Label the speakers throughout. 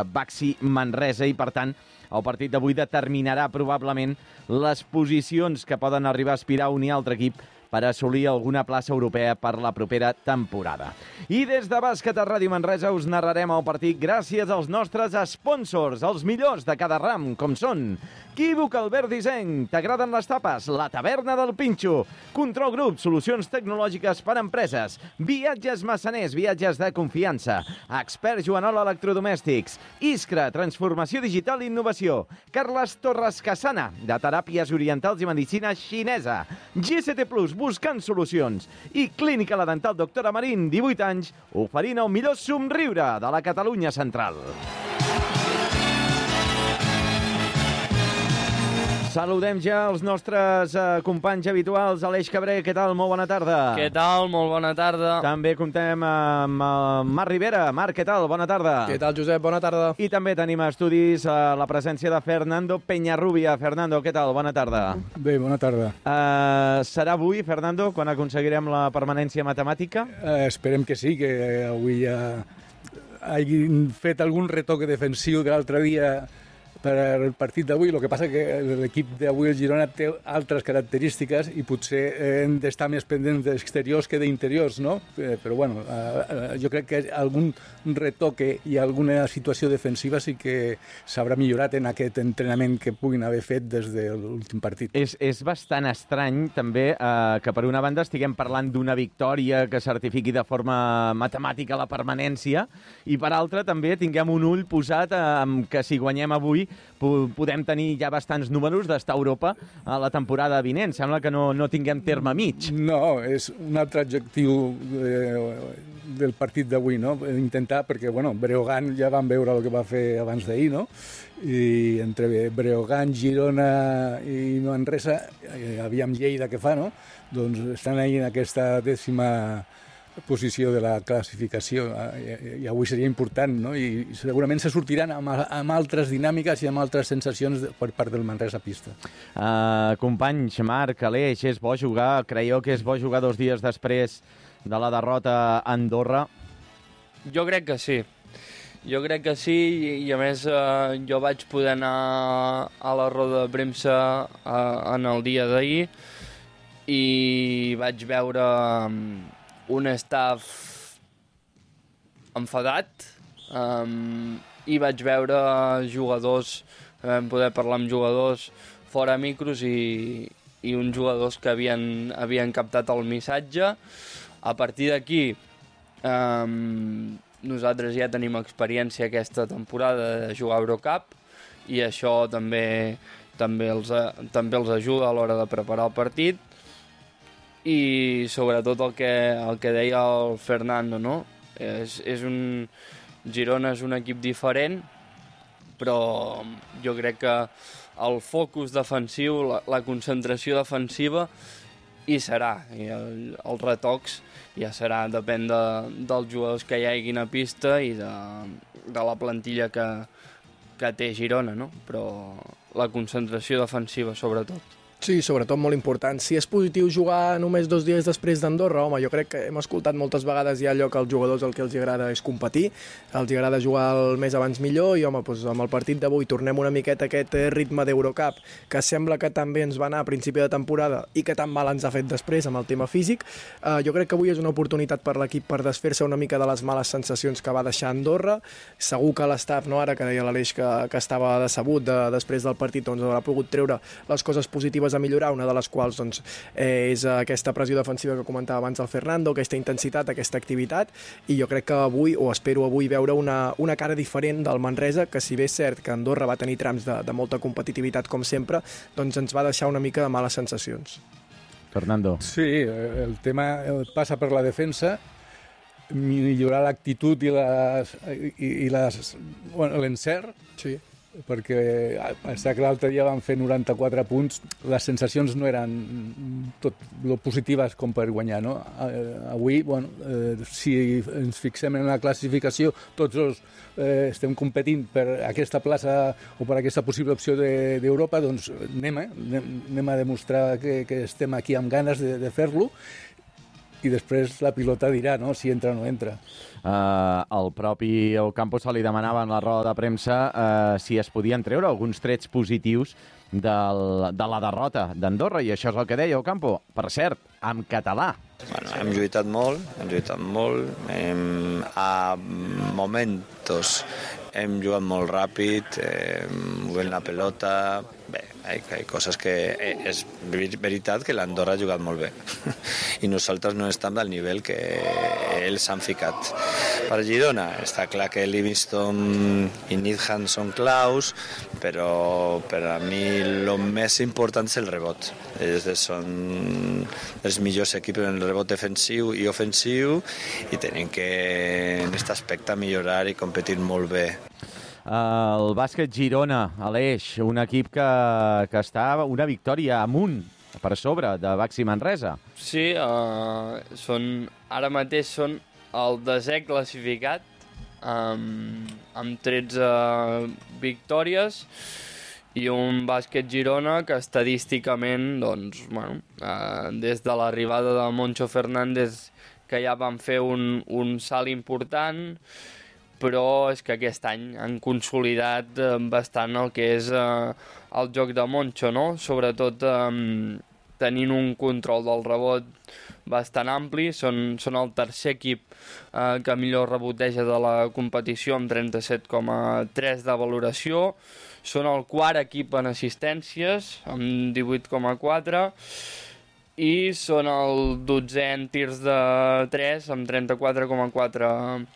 Speaker 1: Baxi Manresa, i per tant el partit d'avui determinarà probablement les posicions que poden arribar a aspirar un i altre equip per assolir alguna plaça europea per la propera temporada. I des de Bàsquet a Ràdio Manresa us narrarem el partit gràcies als nostres sponsors, els millors de cada ram, com són Equívoc Albert Disseny, t'agraden les tapes? La Taverna del Pinxo, Control Group, solucions tecnològiques per a empreses, Viatges Massaners, viatges de confiança, Expert Joanola Electrodomèstics, Iskra, transformació digital i innovació, Carles Torres Casana, de teràpies orientals i medicina xinesa, GCT Plus, buscant solucions, i Clínica La Dental Doctora Marín, 18 anys, oferint el millor somriure de la Catalunya central. Saludem ja els nostres companys habituals. Aleix Cabré, què tal? Molt bona tarda.
Speaker 2: Què tal? Molt bona tarda.
Speaker 1: També comptem amb Marc Rivera. Marc, què tal? Bona tarda.
Speaker 3: Què tal, Josep? Bona tarda.
Speaker 1: I també tenim a estudis la presència de Fernando Peñarrubia. Fernando, què tal? Bona tarda.
Speaker 4: Bé, bona tarda.
Speaker 1: Serà avui, Fernando, quan aconseguirem la permanència matemàtica?
Speaker 4: Esperem que sí, que avui ja hagin fet algun retoque defensiu de l'altre dia per al partit d'avui. El que passa que l'equip d'avui, el Girona, té altres característiques i potser hem d'estar més pendents d'exteriors que d'interiors, no? Però bueno, jo crec que algun retoque i alguna situació defensiva sí que s'haurà millorat en aquest entrenament que puguin haver fet des de l'últim partit.
Speaker 1: És bastant estrany també que per una banda estiguem parlant d'una victòria que certifiqui de forma matemàtica la permanència i per altra també tinguem un ull posat que si guanyem avui podem tenir ja bastants números d'estar a Europa a la temporada vinent. Sembla que no tinguem terme mig.
Speaker 4: No, és un altre adjectiu del partit d'avui, no? Intentar, perquè, bueno, Breogán ja vam veure el que va fer abans d'ahir, no? I entre Breogán, Girona i Manresa, aviam Lleida què fa, no? Doncs estan ahí en aquesta 10ª posició de la classificació i avui seria important, no? I segurament se sortiran amb altres dinàmiques i amb altres sensacions per part del Manresa pista.
Speaker 1: Companys, Marc, Aleix, és bo jugar? Creieu que és bo jugar 2 dies després de la derrota a Andorra?
Speaker 2: Jo crec que sí. Jo crec que sí i a més jo vaig poder anar a la roda de premsa en el dia d'ahir i vaig veure un staff enfadat i vaig veure jugadors, vam poder parlar amb jugadors fora micros i uns jugadors que havien captat el missatge. A partir d'aquí nosaltres ja tenim experiència aquesta temporada de jugar a Eurocup i això també els ajuda a l'hora de preparar el partit. I sobretot el que deia el Fernando, no? Girona és un equip diferent, però jo crec que el focus defensiu, la concentració defensiva hi serà, i els retocs ja serà, depèn dels jugadors que hi haguin a pista i de la plantilla que té Girona, no? Però la concentració defensiva sobretot.
Speaker 3: Sí, sobretot molt important. Si és positiu jugar només 2 dies després d'Andorra, home, jo crec que hem escoltat moltes vegades ja allò que als jugadors el que els agrada és competir, els agrada jugar el més abans millor i, home, doncs amb el partit d'avui tornem una miqueta a aquest ritme d'Eurocup que sembla que també ens va anar a principi de temporada i que tan mal ens ha fet després amb el tema físic. Jo crec que avui és una oportunitat per l'equip per desfer-se una mica de les males sensacions que va deixar Andorra. Segur que l'estaf, no, ara que deia l'Aleix que estava decebut després del partit, doncs haurà pogut treure les coses positives a millorar, una de les quals doncs, és aquesta pressió defensiva que comentava abans el Fernando, aquesta intensitat, aquesta activitat, i jo crec que avui, o espero avui, veure una cara diferent del Manresa, que si bé és cert que Andorra va tenir trams de molta competitivitat com sempre, doncs ens va deixar una mica de males sensacions.
Speaker 1: Fernando.
Speaker 4: Sí, el tema passa per la defensa, millorar l'actitud i l'encert,
Speaker 3: sí,
Speaker 4: perquè està que l'altre dia van fer 94 punts, les sensacions no eren tot lo positives com per guanyar, no? Avui, bueno, si ens fixem en la classificació, tots estem competint per aquesta plaça o per aquesta possible opció d'Europa, doncs anem a demostrar que estem aquí amb ganes de fer-lo. i després la pilota dirà, no?, si entra o no entra.
Speaker 1: El propi Ocampo se li demanava en la roda de premsa si es podien treure alguns trets positius de la derrota d'Andorra, i això és el que deia Ocampo, per cert, en català.
Speaker 5: Bueno, hem lluitat molt, a momentos hem jugat molt ràpid, movent la pelota. Bé, hi ha coses que és veritat que l'Andorra ha jugat molt bé i nosaltres no estem del nivell que ells han ficat. Per Girona està clar que Livingston i Needham són claus, però per a mi el més important és el rebot. Ells són els millors equips en el rebot defensiu i ofensiu i tenen que en aquest aspecte millorar i competir molt bé.
Speaker 1: El bàsquet Girona, Aleix, un equip que està una victòria amunt, per sobre de Baxi Manresa.
Speaker 2: Sí, ara mateix són el 10è classificat, amb 13 victòries, i un bàsquet Girona que estadísticament, doncs, bueno, des de l'arribada de Moncho Fernández, que ja van fer un salt important, però és que aquest any han consolidat bastant el que és el joc de Moncho, no? Sobretot tenint un control del rebot bastant ampli. Són el tercer equip que millor reboteja de la competició, amb 37,3 de valoració. Són el quart equip en assistències, amb 18,4, i són el 12è en tirs de 3, amb 34,4%.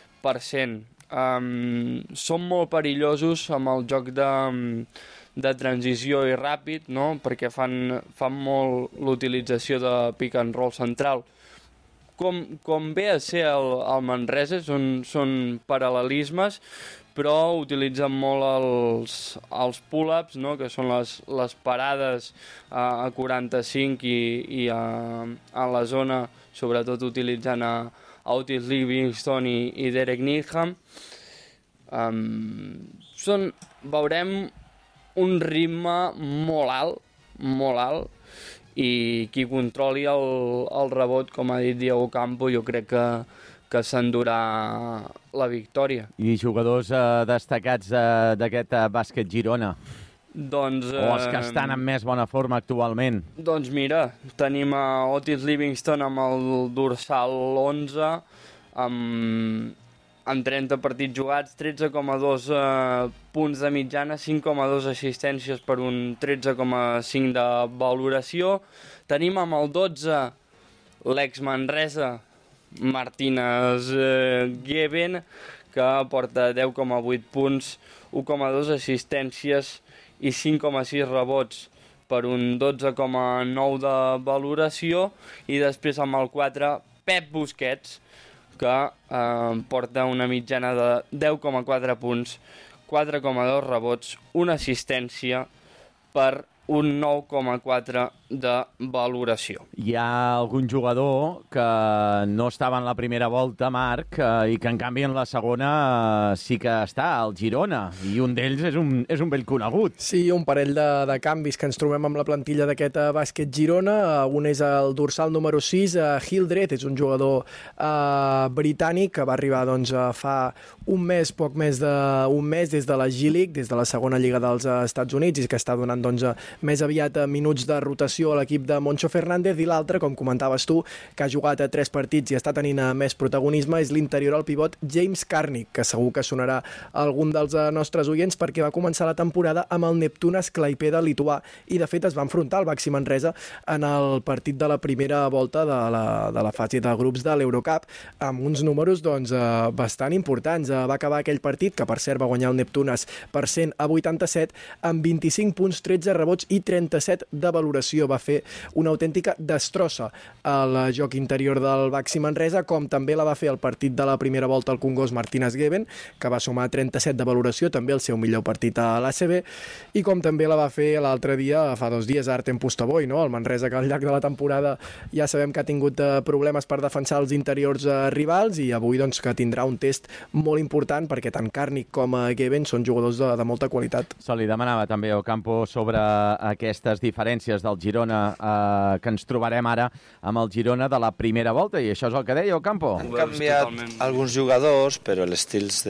Speaker 2: Són molt perillosos amb el joc de transició i ràpid, no? Perquè fan molt l'utilització de pick and roll central. Com ve a ser el Manresa, són paral·lelismes, però utilitzen molt els pull-ups, no? Que són les parades a 45 i a la zona, sobretot utilitzant a Otis Livingston i Derek Needham. Veurem un ritme molt alt, i qui controli el rebot, com ha dit Diego Ocampo, jo crec que s'endurà la victòria.
Speaker 1: I jugadors destacats d'aquest bàsquet Girona?
Speaker 2: Doncs,
Speaker 1: o els que estan en més bona forma actualment?
Speaker 2: Doncs mira, tenim a Otis Livingston amb el dorsal 11, amb 30 partits jugats, 13,2 punts de mitjana, 5,2 assistències per un 13,5 de valoració. Tenim amb el 12 l'ex-Manresa Martínez Geben, que porta 10,8 punts, 1,2 assistències i 5,6 rebots per un 12,9 de valoració. I després amb el 4, Pep Busquets, que porta una mitjana de 10,4 punts, 4,2 rebots, una assistència per un 9,4 de valoració.
Speaker 1: Hi ha algun jugador que no estava en la primera volta, Marc, i que en canvi en la segona sí que està, el Girona, i un d'ells és un vell conegut.
Speaker 3: Sí, un parell de canvis que ens trobem amb la plantilla d'aquest bàsquet Girona. Un és el dorsal número 6, Hildreth, és un jugador britànic que va arribar fa un mes, poc més d'un mes, des de la G-League, des de la segona lliga dels Estats Units, i que està donant més aviat minuts de rotació a l'equip de Moncho Fernández. I l'altre, com comentaves tu, que ha jugat a 3 partits i està tenint més protagonisme, és l'interior al pivot James Karnik, que segur que sonarà a algun dels nostres oients, perquè va començar la temporada amb el Neptūnas Klaipėda lituà, i de fet es va enfrontar al Baxi Manresa en el partit de la primera volta de la fase de grups de l'Eurocup, amb uns números bastant importants. Va acabar aquell partit, que per cert va guanyar el Neptūnas per 100-87, amb 25 punts, 13 rebots i 37 de valoració. Va fer una autèntica destrossa al joc interior del Baxi Manresa, com també la va fer el partit de la primera volta al Congost Martínez Geben, que va sumar 37 de valoració, també el seu millor partit a l'ACB, i com també la va fer l'altre dia, fa 2 dies, Artem Pustovoy, no? El Manresa, que al llarg de la temporada ja sabem que ha tingut problemes per defensar els interiors rivals, i avui que tindrà un test molt important, perquè tant Karnik com Geben són jugadors de molta qualitat.
Speaker 1: Se li demanava també a Ocampo sobre aquestes diferències del Girona Girona, que ens trobarem ara amb el Girona de la primera volta, i això és el que deia Ocampo.
Speaker 5: Han canviat alguns jugadors, però els estils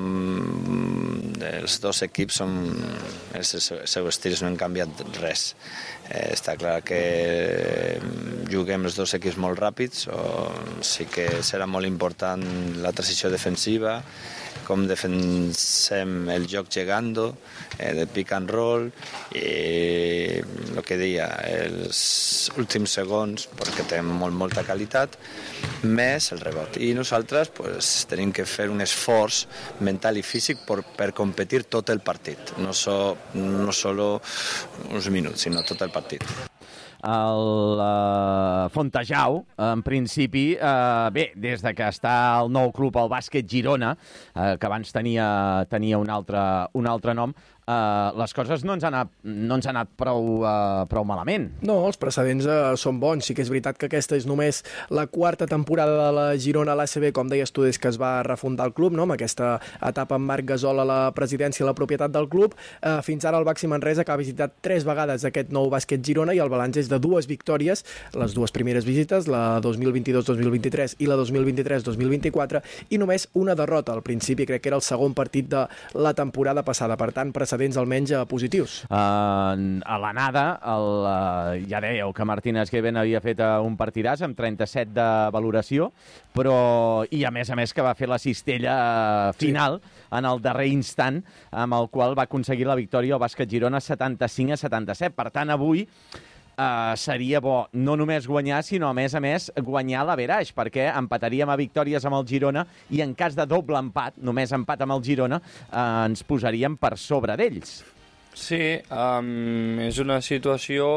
Speaker 5: dels dos equips són els seus estils, no han canviat res. Està clar que juguem els dos equips molt ràpids, sí que serà molt important la transició defensiva, com defensem el joc llegando, de pick and roll, i el que deia, els últims segons, perquè té molta qualitat, més el rebot. I nosaltres tenim que fer un esforç mental i físic per competir tot el partit, no solo uns minuts, sinó tot el partit.
Speaker 1: El Fontejau, en principi, bé, des de que està el nou club, el Bàsquet Girona, que abans tenia un altre nom, les coses no ens han anat prou malament.
Speaker 3: No, els precedents són bons. Sí que és veritat que aquesta és només la quarta temporada de la Girona a l'ACB, com deies tu, des que es va refundar el club, no? Amb aquesta etapa amb Marc Gasol a la presidència i la propietat del club. Fins ara el Baxi Manresa, que ha visitat 3 vegades aquest nou Bàsquet Girona, i el balanç és de 2 victòries, les 2 primeres visites, la 2022-2023 i la 2023-2024, i només una derrota. Al principi crec que era el segon partit de la temporada passada, per tant, precedents almenys positius.
Speaker 1: A l'anada, ja dèieu que Martínez Gueben havia fet un partidàs amb 37 de valoració, i a més que va fer la cistella final en el darrer instant, amb el qual va aconseguir la victòria al Bàsquet Girona 75-77. Per tant, avui seria bo no només guanyar, sinó a més guanyar l'averaix, perquè empataríem a victòries amb el Girona i en cas de doble empat, només empat amb el Girona, ens posaríem per sobre d'ells.
Speaker 2: Sí, és una situació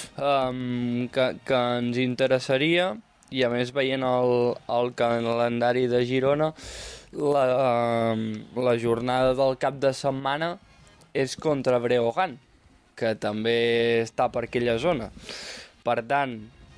Speaker 2: que ens interessaria, i a més veient el calendari de Girona, la jornada del cap de setmana és contra Breogán, que també està per aquella zona. Per tant,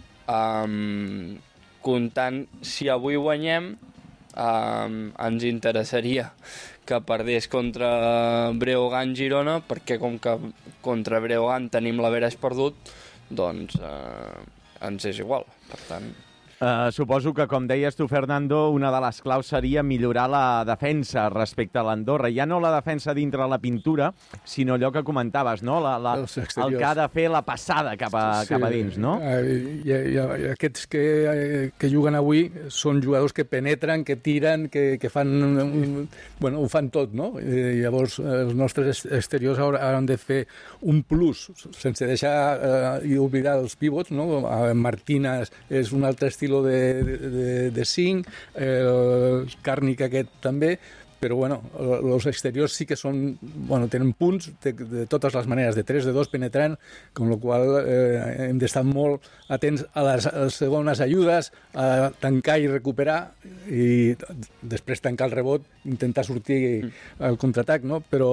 Speaker 2: comptant si avui guanyem, ens interessaria que perdés contra Breogán Girona, perquè com que contra Breogán tenim l'averaix perdut, doncs ens és igual. Per tant...
Speaker 1: Suposo que, com deies tu, Fernando, una de les claus seria millorar la defensa respecte a l'Andorra. Ja no la defensa dintre la pintura, sinó allò que comentaves, no? El que ha de fer la passada cap a dins, no?
Speaker 4: Aquests que juguen avui són jugadors que penetren, que tiren, que fan... Bueno, ho fan tot, no? Llavors, els nostres exteriors hauran de fer un plus, sense deixar i oblidar els pivots, no? Martínez és un altre estil de 5, el Càrnic aquest també, però bueno, els exteriors sí que són, bueno, tenen punts de totes les maneres, de 3, de 2 penetrant, com la qual hem d'estar molt atents a les segones ajudes, a tancar i recuperar, i després tancar el rebot, intentar sortir al contraatac, no? Però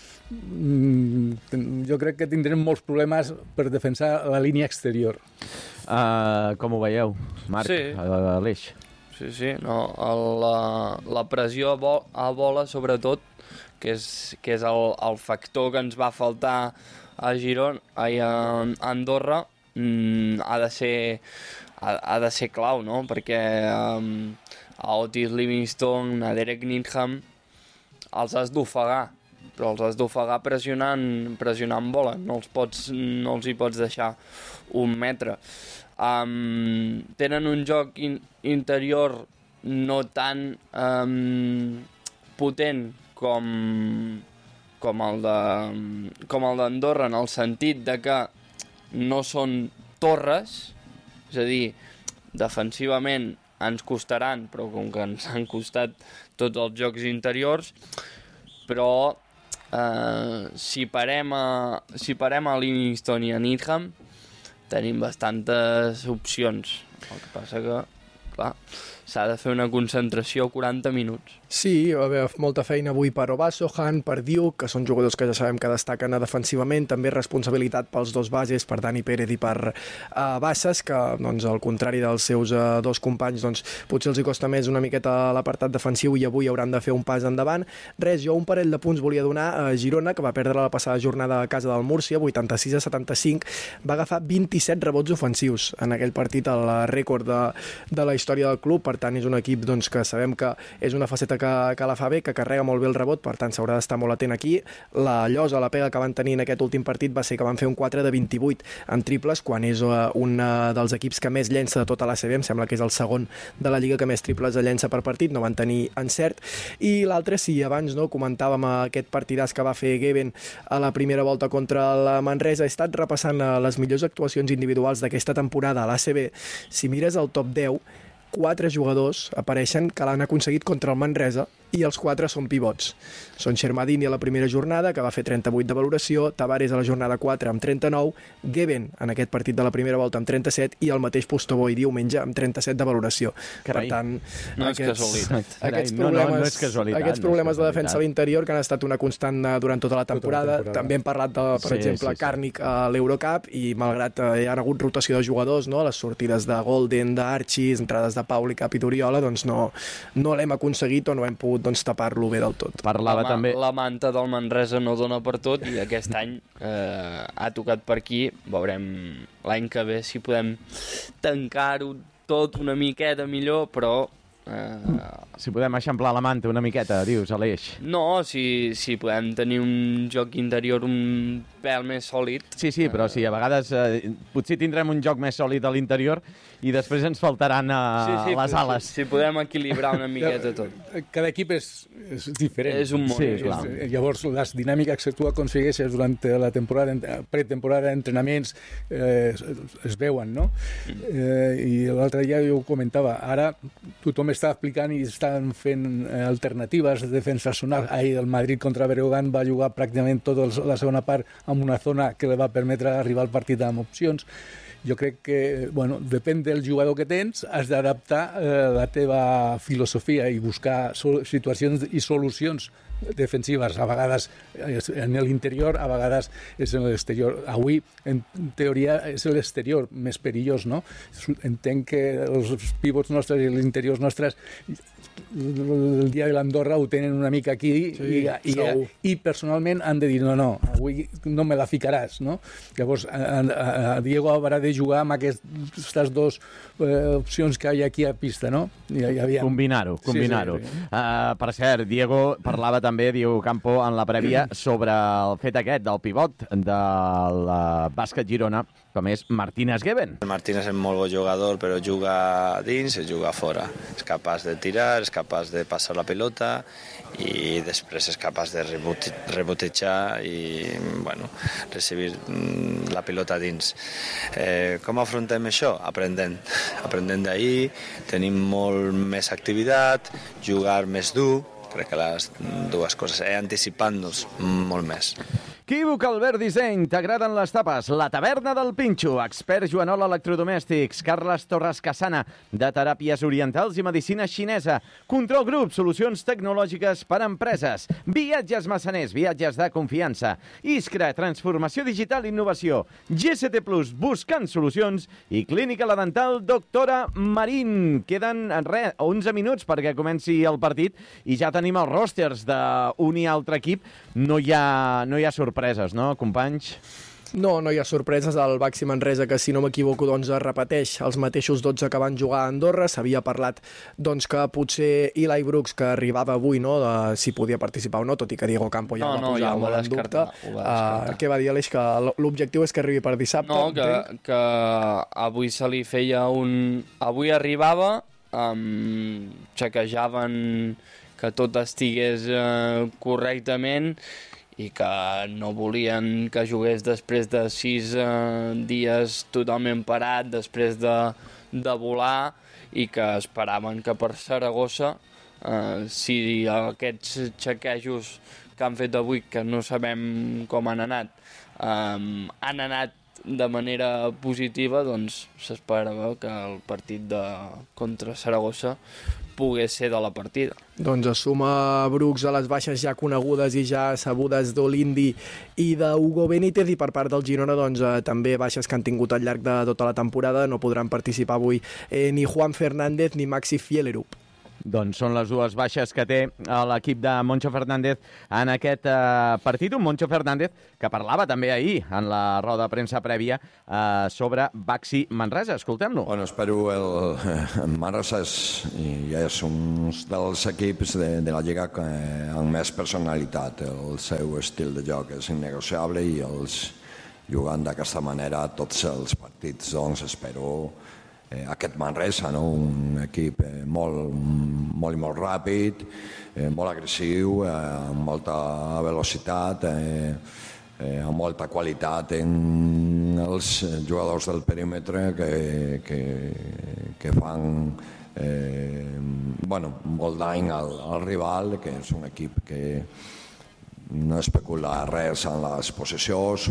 Speaker 4: jo crec que tindrem molts problemes per defensar la línia exterior.
Speaker 1: Com ho veieu, Marc,
Speaker 2: sí.
Speaker 1: Aleix?
Speaker 2: Sí, no, la pressió a bola, sobretot, que és el factor que ens va faltar a Andorra, ha de ser clau, no? Perquè a Otis Livingston, a Derek Needham, els has d'ofegar, però els has d'ofegar pressionant bola, no els hi pots deixar un metre. Tenen un joc interior no tan potent com el d'Andorra, en el sentit de que no són torres, és a dir, defensivament ens costaran, però com que ens han costat tots els jocs interiors, però si parem a Livingston i a Needham, tenim bastantes opcions. El que passa que, clar, s'ha de fer una concentració 40 minuts.
Speaker 3: Sí, va haver molta feina avui per Obaso, Han, per Diuk, que són jugadors que ja sabem que destaquen defensivament, també responsabilitat pels dos bases, per Dani Pérez i per Bassas, que doncs, al contrari dels seus dos companys, doncs, potser els hi costa més una miqueta l'apartat defensiu i avui hauran de fer un pas endavant. Res, jo un parell de punts volia donar a Girona, que va perdre la passada jornada a casa del Múrcia, 86-75, va agafar 27 rebots ofensius en aquell partit, el rècord de la història del club. Per tant, és un equip doncs, que sabem que és una faceta que la fa bé, que carrega molt bé el rebot, per tant s'haurà d'estar molt atent aquí. La llosa, la pega que van tenir en aquest últim partit va ser que van fer un 4 de 28 en triples, quan és un dels equips que més llença de tota l'ACB, em sembla que és el segon de la lliga que més triples llença per partit, no van tenir encert. I l'altre, si abans comentàvem aquest partidàs que va fer Geben a la primera volta contra la Manresa, he estat repassant les millors actuacions individuals d'aquesta temporada a l'ACB. Si mires el top 10, 4 jugadors apareixen que l'han aconseguit contra el Manresa i els 4 són pivots. Són Shermadini a la primera jornada, que va fer 38 de valoració, Tavares a la jornada 4 amb 39, Geben en aquest partit de la primera volta amb 37 i el mateix Pustoboi diumenge amb 37 de valoració.
Speaker 1: Carai.
Speaker 3: Per tant,
Speaker 2: No és casualitat.
Speaker 1: No és casualitat.
Speaker 3: Aquests problemes de defensa a l'interior que han estat una constant durant tota la temporada. També hem parlat de, per exemple, Karnik a l'Eurocup i malgrat hi ha hagut rotació de jugadors, no? Les sortides de Golden, d'Archie, entrades de Pauli, Cap i d'Oriola, doncs no l'hem aconseguit o no hem pogut tapar-lo bé del tot.
Speaker 1: Parlava també...
Speaker 2: La manta del Manresa no dona per tot i aquest any ha tocat per aquí. Veurem l'any que ve si podem tancar-ho tot una miqueta millor, però...
Speaker 1: Si podem eixamplar la manta una miqueta, dius, Aleix.
Speaker 2: No, si podem tenir un joc interior un pèl més sòlid.
Speaker 1: Sí, però sí, a vegades potser tindrem un joc més sòlid a l'interior i després ens faltaran les ales.
Speaker 2: Si podem equilibrar una miqueta tot.
Speaker 4: Cada equip és diferent.
Speaker 2: És un món.
Speaker 1: Sí, clar.
Speaker 4: Llavors, les dinàmiques que tu aconsegueixes durant la temporada, pretemporada, entrenaments, es veuen, no? I l'altre dia jo ho comentava. Ara tothom està aplicant i estan fent alternatives de defensa zonal. Ahir el Madrid contra Breogán va jugar pràcticament tota la segona part en una zona que li va permetre arribar al partit amb opcions. Jo crec que, bueno, depèn del jugador que tens, has d'adaptar la teva filosofia i buscar situacions i solucions defensives, a vegades en l'interior, a vegades és en l'exterior. Avui, en teoria, és l'exterior més perillós, no? Entenc que els pivots nostres i els interiors nostres el dia de l'Andorra ho tenen una mica aquí i personalment han de dir no, avui no me la ficaràs, no? Llavors a Diego haurà de jugar amb aquestes dues opcions que hi ha aquí a pista, no?
Speaker 1: Combinar-ho.
Speaker 4: Sí.
Speaker 1: Per cert, Diego parlava també, Diego Campo, en la prèvia sobre el fet aquest del pivot del bàsquet Girona, com és Martínez Geben.
Speaker 5: Martínez és molt bon jugador, però juga dins i juga fora. És capaç de tirar, és capaç de passar la pelota i després és capaç de rebotejar i, bueno, recibir la pelota dins. Com afrontem això? Aprenent d'ahir, tenim molt més activitat, jugar més dur, crec que les dues coses, anticipant-nos molt més.
Speaker 1: Equívoc Albert Disseny, t'agraden les tapes? La taverna del Pinxo, expert Joanol Electrodomèstics, Carles Torres Casana, de teràpies orientals i medicina xinesa, Control Group, solucions tecnològiques per a empreses, Viatges Massaners, viatges de confiança, Iskra, transformació digital i innovació, GST Plus, buscant solucions, i Clínica La Dental, doctora Marín. Queden 11 minuts perquè comenci el partit i ja tenim els ròsters d'un i altre equip. No hi ha sorpreses, no, companys?
Speaker 3: No hi ha sorpreses. El Baxi Manresa, que si no m'equivoco doncs repeteix els mateixos 12 que van jugar a Andorra. S'havia parlat doncs que potser Eli Brooks, que arribava avui, no, de si podia participar o no, tot i que Diego Campo ja el va posar molt en dubte. Què va dir Aleix? Que l'objectiu és que arribi per dissabte?
Speaker 2: No, que avui se li feia un... Avui arribava, xequejaven que tot estigués correctament i que no volien que jugués després de 6 dies totalment parat, després de volar, i que esperaven que per Saragossa, si aquests xequejos que han fet avui, que no sabem com han anat de manera positiva, doncs s'esperava que el partit contra Saragossa pogués ser de la partida.
Speaker 3: Doncs es suma Brooks a les baixes ja conegudes i ja sabudes d'Olindi i d'Hugo Benítez, i per part del Girona doncs, també baixes que han tingut al llarg de tota la temporada. No podran participar avui ni Juan Fernández ni Maxi Fielerup.
Speaker 1: Doncs són les dues baixes que té l'equip de Moncho Fernández en aquest partit. Un Moncho Fernández que parlava també ahir en la roda de premsa prèvia sobre Baxi Manresa. Escoltem-lo.
Speaker 6: Bueno, espero el Manresa ja és un dels equips de la Lliga amb més personalitat. El seu estil de joc és innegociable i jugant d'aquesta manera tots els partits, doncs espero aquest Manresa, no? Un equip molt ràpid, molt agressiu, amb molta velocitat, amb molta qualitat en els jugadors del perímetre que fan molt dany al rival, que és un equip que no especula res en les possessions,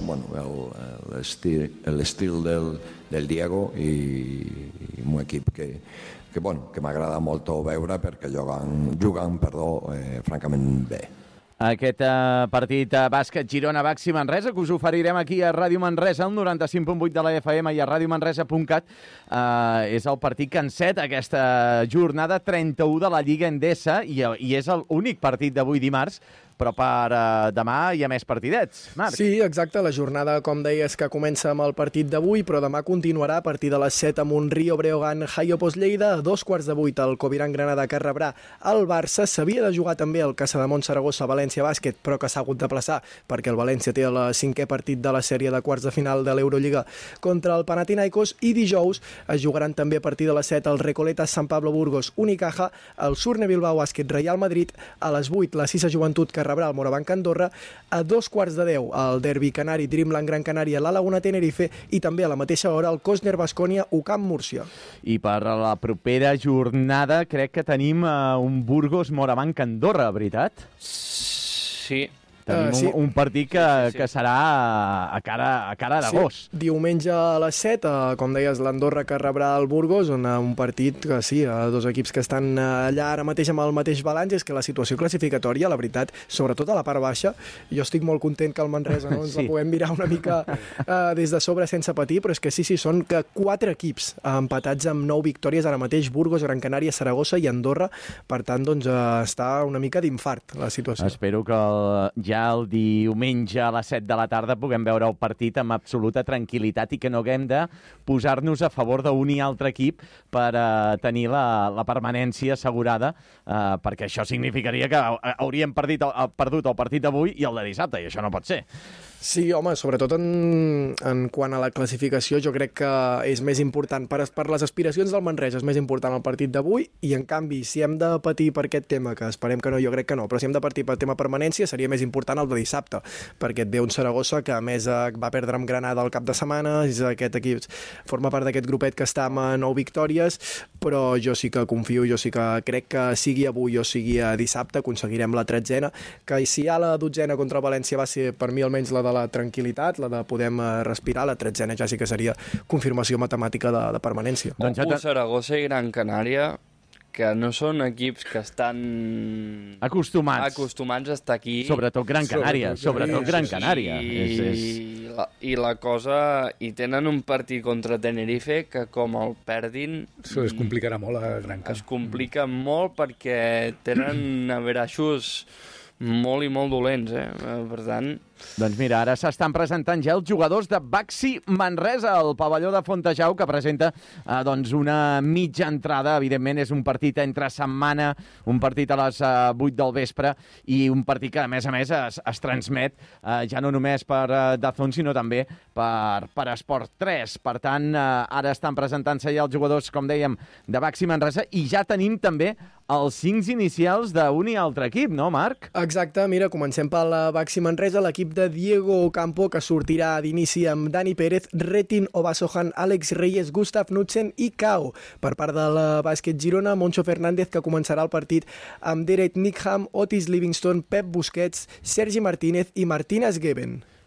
Speaker 6: l'estil del Diego, i un equip que m'agrada molt veure perquè juguen francament bé.
Speaker 1: Aquest partit bàsquet Girona-Baxi Manresa que us oferirem aquí a Ràdio Manresa, al 95.8 de la FM i a radiomanresa.cat, és el partit que enceta aquesta jornada 31 de la Lliga Endesa i és l'únic partit d'avui dimarts, però per demà hi ha més partidets. Marc.
Speaker 3: Sí, exacte, la jornada, com deies, que comença amb el partit d'avui, però demà continuarà a partir de les 7 amb un Rio Breogán Jaiopos Lleida, a 2:15 el Coviran Granada que rebrà el Barça. S'havia de jugar també el Casademont Saragossa València Bàsquet, però que s'ha hagut de plaçar perquè el València té el 5è partit de la sèrie de quarts de final de l'Eurolliga contra el Panathinaikos, i dijous es jugaran també a partir de les 7 el Recoletas San Pablo Burgos Unicaja, el Surne Bilbao Bàsquet Real Madrid, a les 8 la Sisa Joventut que rebrà el Morabanc Andorra, a 2:15 el Derbi Canari Dreamland Gran Canària La Laguna Tenerife, i també a la mateixa hora el Cosner Baskonia UCAM Múrcia.
Speaker 1: I per la propera jornada crec que tenim un Burgos Morabanc Andorra, veritat?
Speaker 2: Sí.
Speaker 1: Tenim un partit que serà a cara d'agost.
Speaker 3: Sí, diumenge a les 7, com deies, l'Andorra que rebrà el Burgos, un partit que sí, dos equips que estan allà ara mateix amb el mateix balanç. És que la situació classificatòria, la veritat, sobretot a la part baixa, jo estic molt content que el Manresa ens la puguem mirar una mica des de sobre sense patir, però és que sí, són que 4 equips empatats amb 9 victòries ara mateix, Burgos, Gran Canària, Saragossa i Andorra. Per tant, doncs, està una mica d'infart la situació.
Speaker 1: Espero que ja el diumenge a les 7 de la tarda puguem veure el partit amb absoluta tranquil·litat i que no haguem de posar-nos a favor d'un i altre equip per tenir la permanència assegurada, perquè això significaria que hauríem perdut el partit d'avui i el de dissabte, i això no pot ser.
Speaker 3: Sí, home, sobretot en quant a la classificació, jo crec que és més important, per les aspiracions del Manresa, és més important el partit d'avui, i en canvi, si hem de patir per aquest tema, que esperem que no, jo crec que no, però si hem de patir per tema permanència, seria més important el de dissabte, perquè et ve un Saragossa que a més va perdre amb Granada el cap de setmana, aquest equip forma part d'aquest grupet que està amb 9 victòries, però jo sí que confio, jo sí que crec que sigui avui o sigui a dissabte aconseguirem la 13ena, que si hi ha la 12ena contra el València va ser per mi almenys la de la tranquil·litat, la de podem respirar, la 13ena ja sí que seria confirmació matemàtica de permanència.
Speaker 2: Ojo, Saragossa i Gran Canària, que no són equips que estan acostumats a estar aquí.
Speaker 1: Sobretot Gran Canària.
Speaker 2: I la cosa... I tenen un partit contra Tenerife que com el perdin...
Speaker 4: Això es complicarà molt a Gran Canària.
Speaker 2: Es complica molt perquè tenen averaixos molt i molt dolents, per tant...
Speaker 1: Doncs mira, ara s'estan presentant ja els jugadors de Baxi Manresa, el pavelló de Fontejau, que presenta una mitja entrada. Evidentment és un partit entre setmana, un partit a les 8 del vespre, i un partit que, a més, es transmet ja no només per DAZN, sinó també per Esport 3. Per tant, ara estan presentant-se ja els jugadors, com dèiem, de Baxi Manresa, i ja tenim també els 5 inicials d'un i altre equip, no, Marc?
Speaker 3: Exacte, mira, comencem pel Baxi Manresa, l'equip de Diego Ocampo, que sortirà d'inici amb Dani Pérez, Retin Obasohan, Àlex Reyes, Gustav Knudsen i Cao. Per part del bàsquet Girona, Moncho Fernández, que començarà el partit amb Derek Nickham, Otis Livingston, Pep Busquets, Sergi Martínez i Martínez Geben.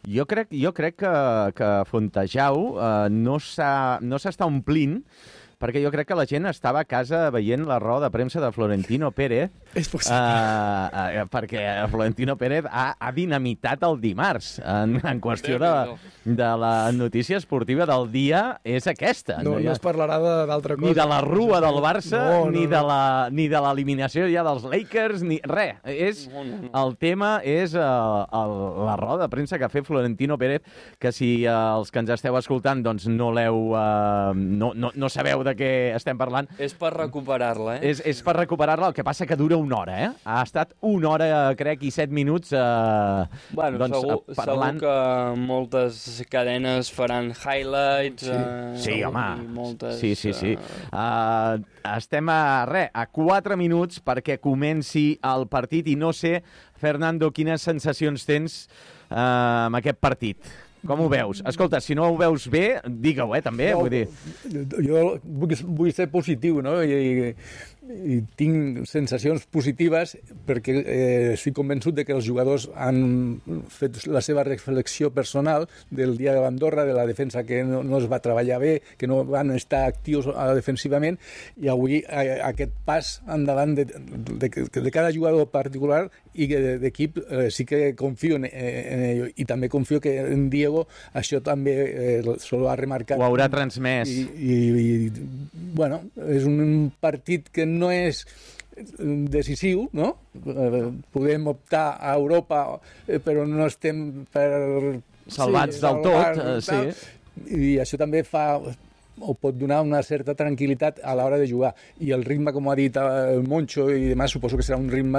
Speaker 1: Jo crec que Fontejau no s'està omplint, perquè jo crec que la gent estava a casa veient la roda de premsa de Florentino Pérez,
Speaker 3: És possible.
Speaker 1: perquè Florentino Pérez ha dinamitat el dimarts en qüestió de la notícia esportiva del dia és aquesta.
Speaker 3: No es parlarà d'altra cosa.
Speaker 1: Ni de la rua del Barça,
Speaker 3: No.
Speaker 1: ni de l'eliminació ja dels Lakers, ni res. El tema és la roda de premsa que ha fet Florentino Pérez, que si els que ens esteu escoltant doncs no no sabeu de què estem parlant.
Speaker 2: És per recuperar-la,
Speaker 1: És per recuperar-la, el que passa que dura una hora, Ha estat una hora, crec, i 7 minuts
Speaker 2: Bueno,
Speaker 1: doncs, parlant...
Speaker 2: segur que moltes cadenes faran highlights.
Speaker 1: Sí, home.
Speaker 2: I moltes,
Speaker 1: Sí. Estem a 4 minuts perquè comenci el partit i no sé, Fernando, quines sensacions tens amb aquest partit. Com ho veus? Escolta, si no ho veus bé, digue-ho, també.
Speaker 4: No,
Speaker 1: Vull dir...
Speaker 4: Jo vull ser positiu, no? I tinc sensacions positives perquè estic convençut de que els jugadors han fet la seva reflexió personal del dia d'Andorra, de la defensa que no es va treballar bé, que no van estar actius defensivament, i avui aquest pas endavant de cada jugador particular i d'equip sí que confio en ello, i també confio que en Diego això també se lo ha remarcat.
Speaker 1: Ho haurà transmès.
Speaker 4: I bueno, és un partit que no és decisiu, no? Podem optar a Europa, però no estem
Speaker 1: salvats del tot, sí.
Speaker 4: I això també o pot donar una certa tranquil·litat a l'hora de jugar. I el ritme, com ha dit el Moncho i demás, suposo que serà un ritme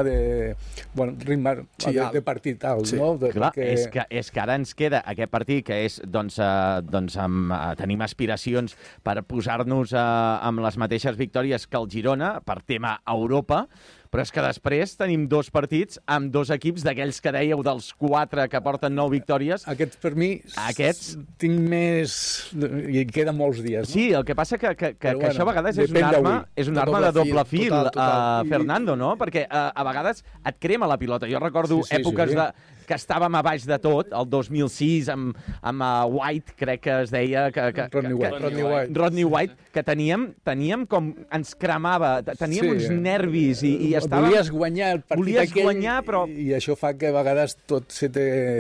Speaker 4: de partit alt, sí. No?
Speaker 1: Clar, és que ara ens queda aquest partit que és, tenim aspiracions per posar-nos amb les mateixes victòries que el Girona, per tema Europa, però és que després tenim 2 partits amb 2 equips d'aquells que dèieu dels 4 que porten 9 victòries.
Speaker 4: Aquests, per mi, tinc més... I queden molts dies, no?
Speaker 1: Sí, el que passa que
Speaker 4: bueno,
Speaker 1: això a vegades és una arma de doble fil,
Speaker 3: total.
Speaker 1: Fernando, no? Perquè a vegades et crema la pilota. Jo recordo èpoques que estàvem a baix de tot, el 2006, amb White, crec que es deia... Rodney White, que teníem com... Ens cremava, teníem uns nervis i estàvem...
Speaker 4: Volies guanyar el partit aquell,
Speaker 1: però...
Speaker 4: I això fa que a vegades tot se't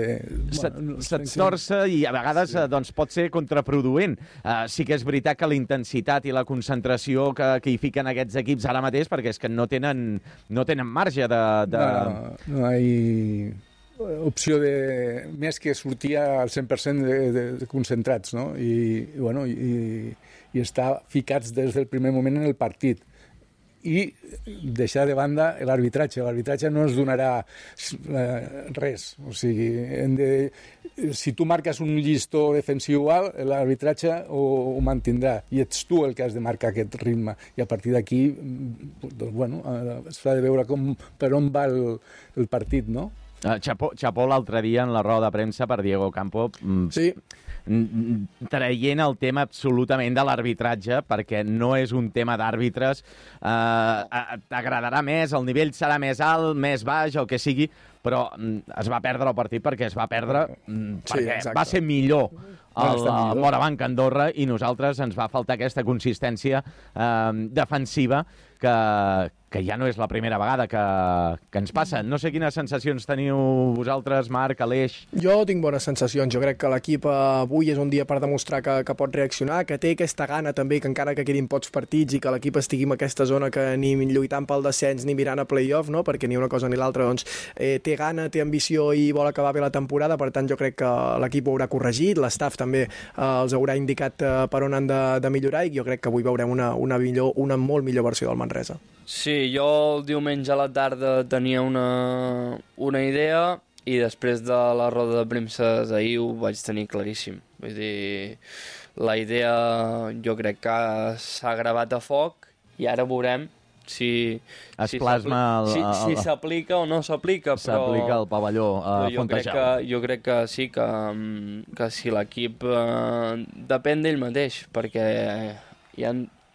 Speaker 1: torça i a vegades pot ser contraproduent. Sí que és veritat que la intensitat i la concentració que hi fiquen aquests equips ara mateix, perquè és que no tenen marge de...
Speaker 4: No hi opció de més que sortir al 100% de concentrats, no? I estar ficats des del primer moment en el partit. I deixar de banda l'arbitratge. L'arbitratge no ens donarà res. O sigui, si tu marques un llistó defensiu alt, l'arbitratge ho mantindrà. I ets tu el que has de marcar aquest ritme. I a partir d'aquí, s'ha de veure per on va el partit, no?
Speaker 1: Chapó l'altre dia en la roda de premsa per Diego Campo,
Speaker 3: sí,
Speaker 1: traient el tema absolutament de l'arbitratge, perquè no és un tema d'àrbitres. T'agradarà més, el nivell serà més alt, més baix, el que sigui, però es va perdre el partit perquè es va perdre perquè va ser millor el Morabanc Andorra i nosaltres ens va faltar aquesta consistència defensiva que ja no és la primera vegada que ens passa. No sé quines sensacions teniu vosaltres, Marc, Aleix.
Speaker 3: Jo tinc bones sensacions. Jo crec que l'equip avui és un dia per demostrar que pot reaccionar, que té aquesta gana també, que encara que quedin pocs partits i que l'equip estigui en aquesta zona que ni lluitant pel descens ni mirant a play-off, no? Perquè ni una cosa ni l'altra doncs, té gana, té ambició i vol acabar bé la temporada. Per tant, jo crec que l'equip ho haurà corregit, l'estaf també els haurà indicat per on han de millorar i jo crec que avui veurem una molt millor versió del Manresa.
Speaker 2: Sí, jo el diumenge a la tarda tenia una idea i després de la roda de premsa d'ahir ho vaig tenir claríssim. Vull dir, la idea jo crec que s'ha gravat a foc i ara veurem si s'aplica o no s'aplica.
Speaker 1: S'aplica al pavelló Fontejau.
Speaker 2: Jo crec que sí, que si l'equip depèn d'ell mateix, perquè hi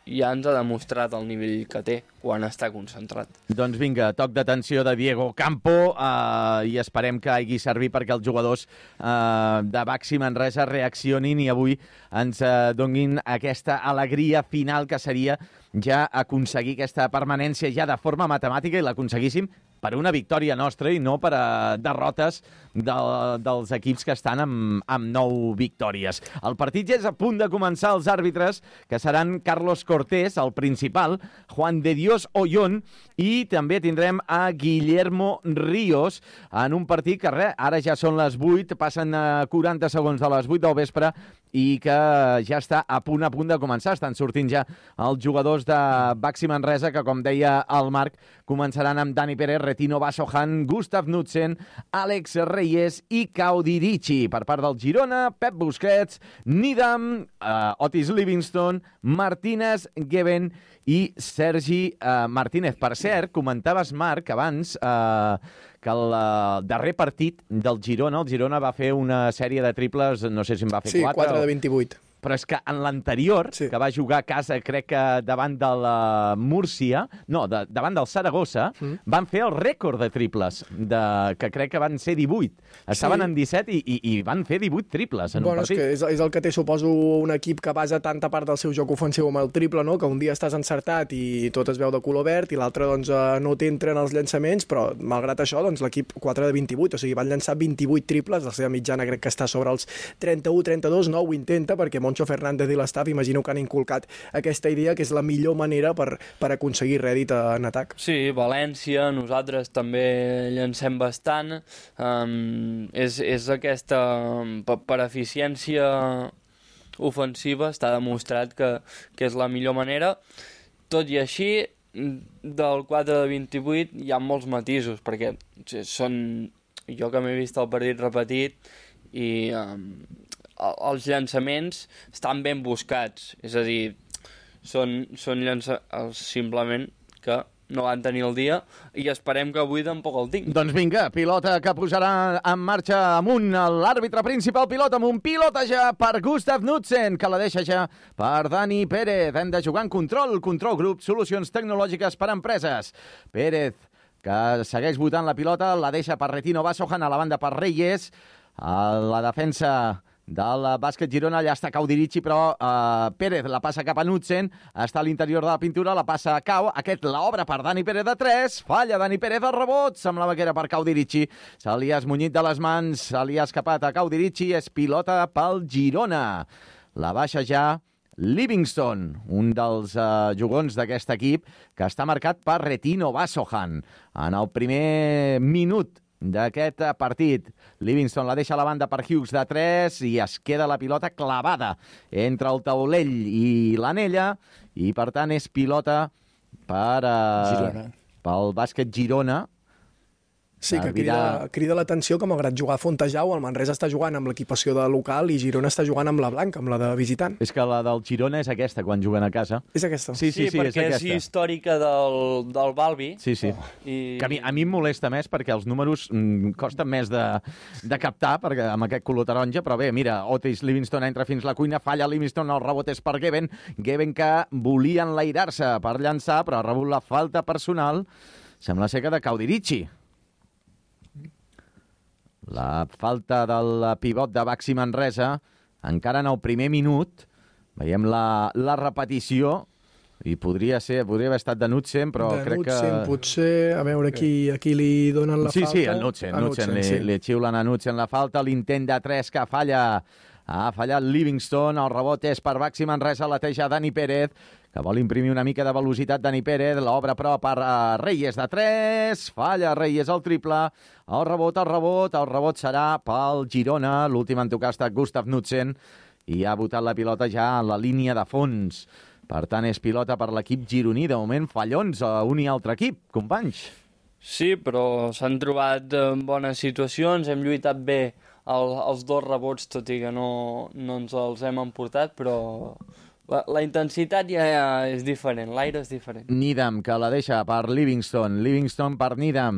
Speaker 2: ja ens ha demostrat el nivell que té quan està concentrat.
Speaker 1: Doncs vinga, toc d'atenció de Diego Campo i esperem que hagi servit perquè els jugadors de Baxi Manresa reaccionin i avui ens donin aquesta alegria final que seria ja aconseguir aquesta permanència ja de forma matemàtica i l'aconseguíssim per una victòria nostra i no per derrotes dels equips que estan amb 9 victòries. El partit ja és a punt de començar. Els àrbitres, que seran Carlos Cortés, el principal, Juan de Dios Ollón, i també tindrem a Guillermo Ríos en un partit que ara ja són les 8, passen 40 segons de les 8 del vespre i que ja està a punt de començar. Estan sortint ja els jugadors de Baxi Manresa, que, com deia el Marc, començaran amb Dani Pérez, Retino Vassojan, Gustav Knudsen, Àlex Reyes i Kaudirici. Per part del Girona, Pep Busquets, Nidam, Otis Livingston, Martínez Geben i Sergi Martínez. Per cert, comentaves, Marc, abans que el darrer partit del Girona, el Girona va fer una sèrie de triples, no sé si en va fer 4.
Speaker 3: Sí, 4 de 28.
Speaker 1: Però és que en l'anterior,
Speaker 3: sí,
Speaker 1: que va jugar a casa, crec que davant de la Múrcia, davant del Saragossa, van fer el rècord de triples, que crec que van ser 18. Estaven en 17 i van fer 18 triples en un partit.
Speaker 3: És que és el que té, suposo, un equip que basa tanta part del seu joc ofensiu amb el triple, no? Que un dia estàs encertat i tot es veu de color verd i l'altre doncs, no t'entren els llançaments, però malgrat això doncs, l'equip 4 de 28, o sigui, van llançar 28 triples, la seva mitjana crec que està sobre els 31-32, no ho intenta perquè Moncho Fernández i l'estaf imagino que han inculcat aquesta idea que és la millor manera per aconseguir rèdit en atac.
Speaker 2: Sí, València, nosaltres també llancem bastant. És aquesta... Per eficiència ofensiva està demostrat que és la millor manera. Tot i així, del 4 de 28 hi ha molts matisos, perquè són... Jo que m'he vist el partit repetit i... els llançaments estan ben buscats, és a dir, són llançaments simplement que no van tenir el dia i esperem que avui tampoc el tinc.
Speaker 1: Doncs vinga, pilota que posarà en marxa amunt l'àrbitre principal, pilota amunt, pilota ja per Gustav Knudsen, que la deixa ja per Dani Pérez. Hem de jugar en control grup, solucions tecnològiques per a empreses. Pérez, que segueix votant la pilota, la deixa per Retino Vassojan, a la banda per Reyes, a la defensa del bàsquet Girona, allà està Kaudirici, però Pérez la passa cap a Knudsen, està a l'interior de la pintura, la passa a Cau, aquest l'obre per Dani Pérez de 3, falla Dani Pérez al rebot, semblava que era per Kaudirici, se li ha esmunyit de les mans, se li ha escapat a Kaudirici, és pilota pel Girona. La baixa ja Livingston, un dels jugons d'aquest equip, que està marcat per Retino Vassojan. En el primer minut d'aquest partit, Livingston la deixa a la banda per Hughes de 3 i es queda la pilota clavada entre el taulell i l'anella i per tant és pilota pel bàsquet Girona.
Speaker 3: Sí, que crida l'atenció que malgrat jugar a Fontejau, el Manresa està jugant amb l'equipació de local i Girona està jugant amb la blanca, amb la de visitant.
Speaker 1: És que la del Girona és aquesta, quan juguen a casa.
Speaker 3: És aquesta?
Speaker 2: Sí, perquè és històrica del Balbi.
Speaker 1: Sí. Que a mi em molesta més perquè els números costen més de captar perquè amb aquest color taronja, però bé, mira, Otis Livingston entra fins la cuina, falla Livingston, el rebot és per Geben que volia enlairar-se per llançar, però ha rebut la falta personal, sembla ser que de Kaudirici. La falta del pivot de Baxi Manresa, encara en el primer minut, veiem la repetició, i podria haver estat de Knudsen, però crec que...
Speaker 3: De Knudsen, potser, a veure qui li donen la falta.
Speaker 1: Sí, a Knudsen li xiulen a Knudsen la falta, l'intent de 3 que falla, ha fallat Livingston, el rebot és per Baxi Manresa, la teja Dani Pérez, que vol imprimir una mica de velocitat Dani Pérez, l'obre però per Reyes de 3, falla Reyes el triple, el rebot serà pel Girona, l'últim en tocar ha estat Gustav Knudsen, i ha botat la pilota ja a la línia de fons. Per tant, és pilota per l'equip gironí, de moment fallons a un i altre equip, companys.
Speaker 2: Sí, però s'han trobat en bones situacions, hem lluitat bé els 2 rebots, tot i que no ens els hem emportat, però... La intensitat ja és diferent, l'aire és diferent.
Speaker 1: Nidam, que la deixa per Livingston per Nidam.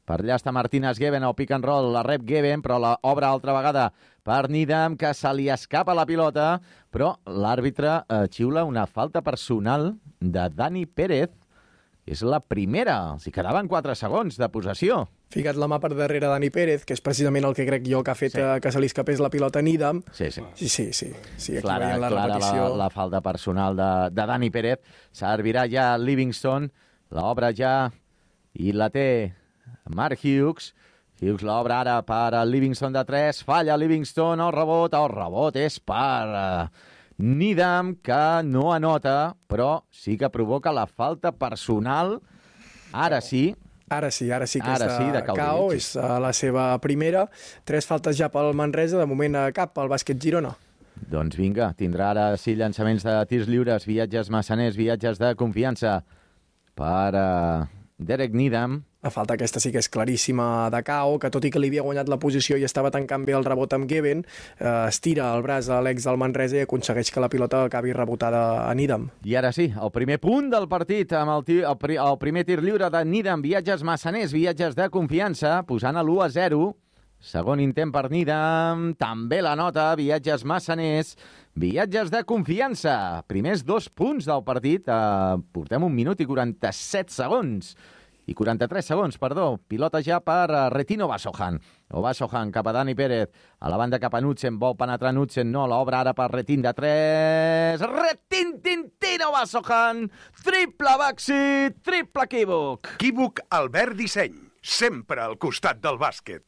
Speaker 1: Per allà està Martínez-Geben, el pick and roll, la rep Geben, però la obre altra vegada per Needham, que se li escapa la pilota, però l'àrbitre xiula una falta personal de Dani Pérez. És la primera. Els hi quedaven 4 segons de possessió.
Speaker 3: Ficat la mà per darrere Dani Pérez, que és precisament el que crec jo que ha fet que se li escapés la pilota a Needham.
Speaker 1: Sí.
Speaker 3: Aquí
Speaker 1: Clara,
Speaker 3: veiem la repetició.
Speaker 1: la falta personal de Dani Pérez. Servirà ja Livingston, l'obre ja i la té Mark Hughes. Hughes l'obre ara per a Livingston de 3. Falla Livingston, el rebot és per Needham, que no anota, però sí que provoca la falta personal. Ara sí que és de Cao, és la seva primera. 3 faltes ja pel Manresa, de moment cap pel Bàsquet Girona. Doncs vinga, tindrà ara sí llançaments de tirs lliures, viatges massaners, viatges de confiança per Derek Needham.
Speaker 3: La falta aquesta sí que és claríssima de Cao, que tot i que li havia guanyat la posició i estava tancant bé el rebot amb Geben, estira el braç a l'ex del Manresa i aconsegueix que la pilota acabi rebotada a Needham.
Speaker 1: I ara sí, el primer punt del partit amb el primer tir lliure de Needham, viatges massaners, viatges de confiança, posant a l'1-0. Segon intent per Needham, també la nota, viatges massaners, viatges de confiança. Primers 2 punts del partit, portem 1 minut i 47 segons. I 43 segons, perdó. Pilota ja per Retino Obasohan. Obasohan cap a Dani Pérez. A la banda cap a Knudsen. Vol penetrar Knudsen. No, l'obre ara per Retin de 3. Retin, Tintin, Obasohan. Triple Baxi, triple equívoc.
Speaker 7: Equívoc Albert Disseny. Sempre al costat del bàsquet.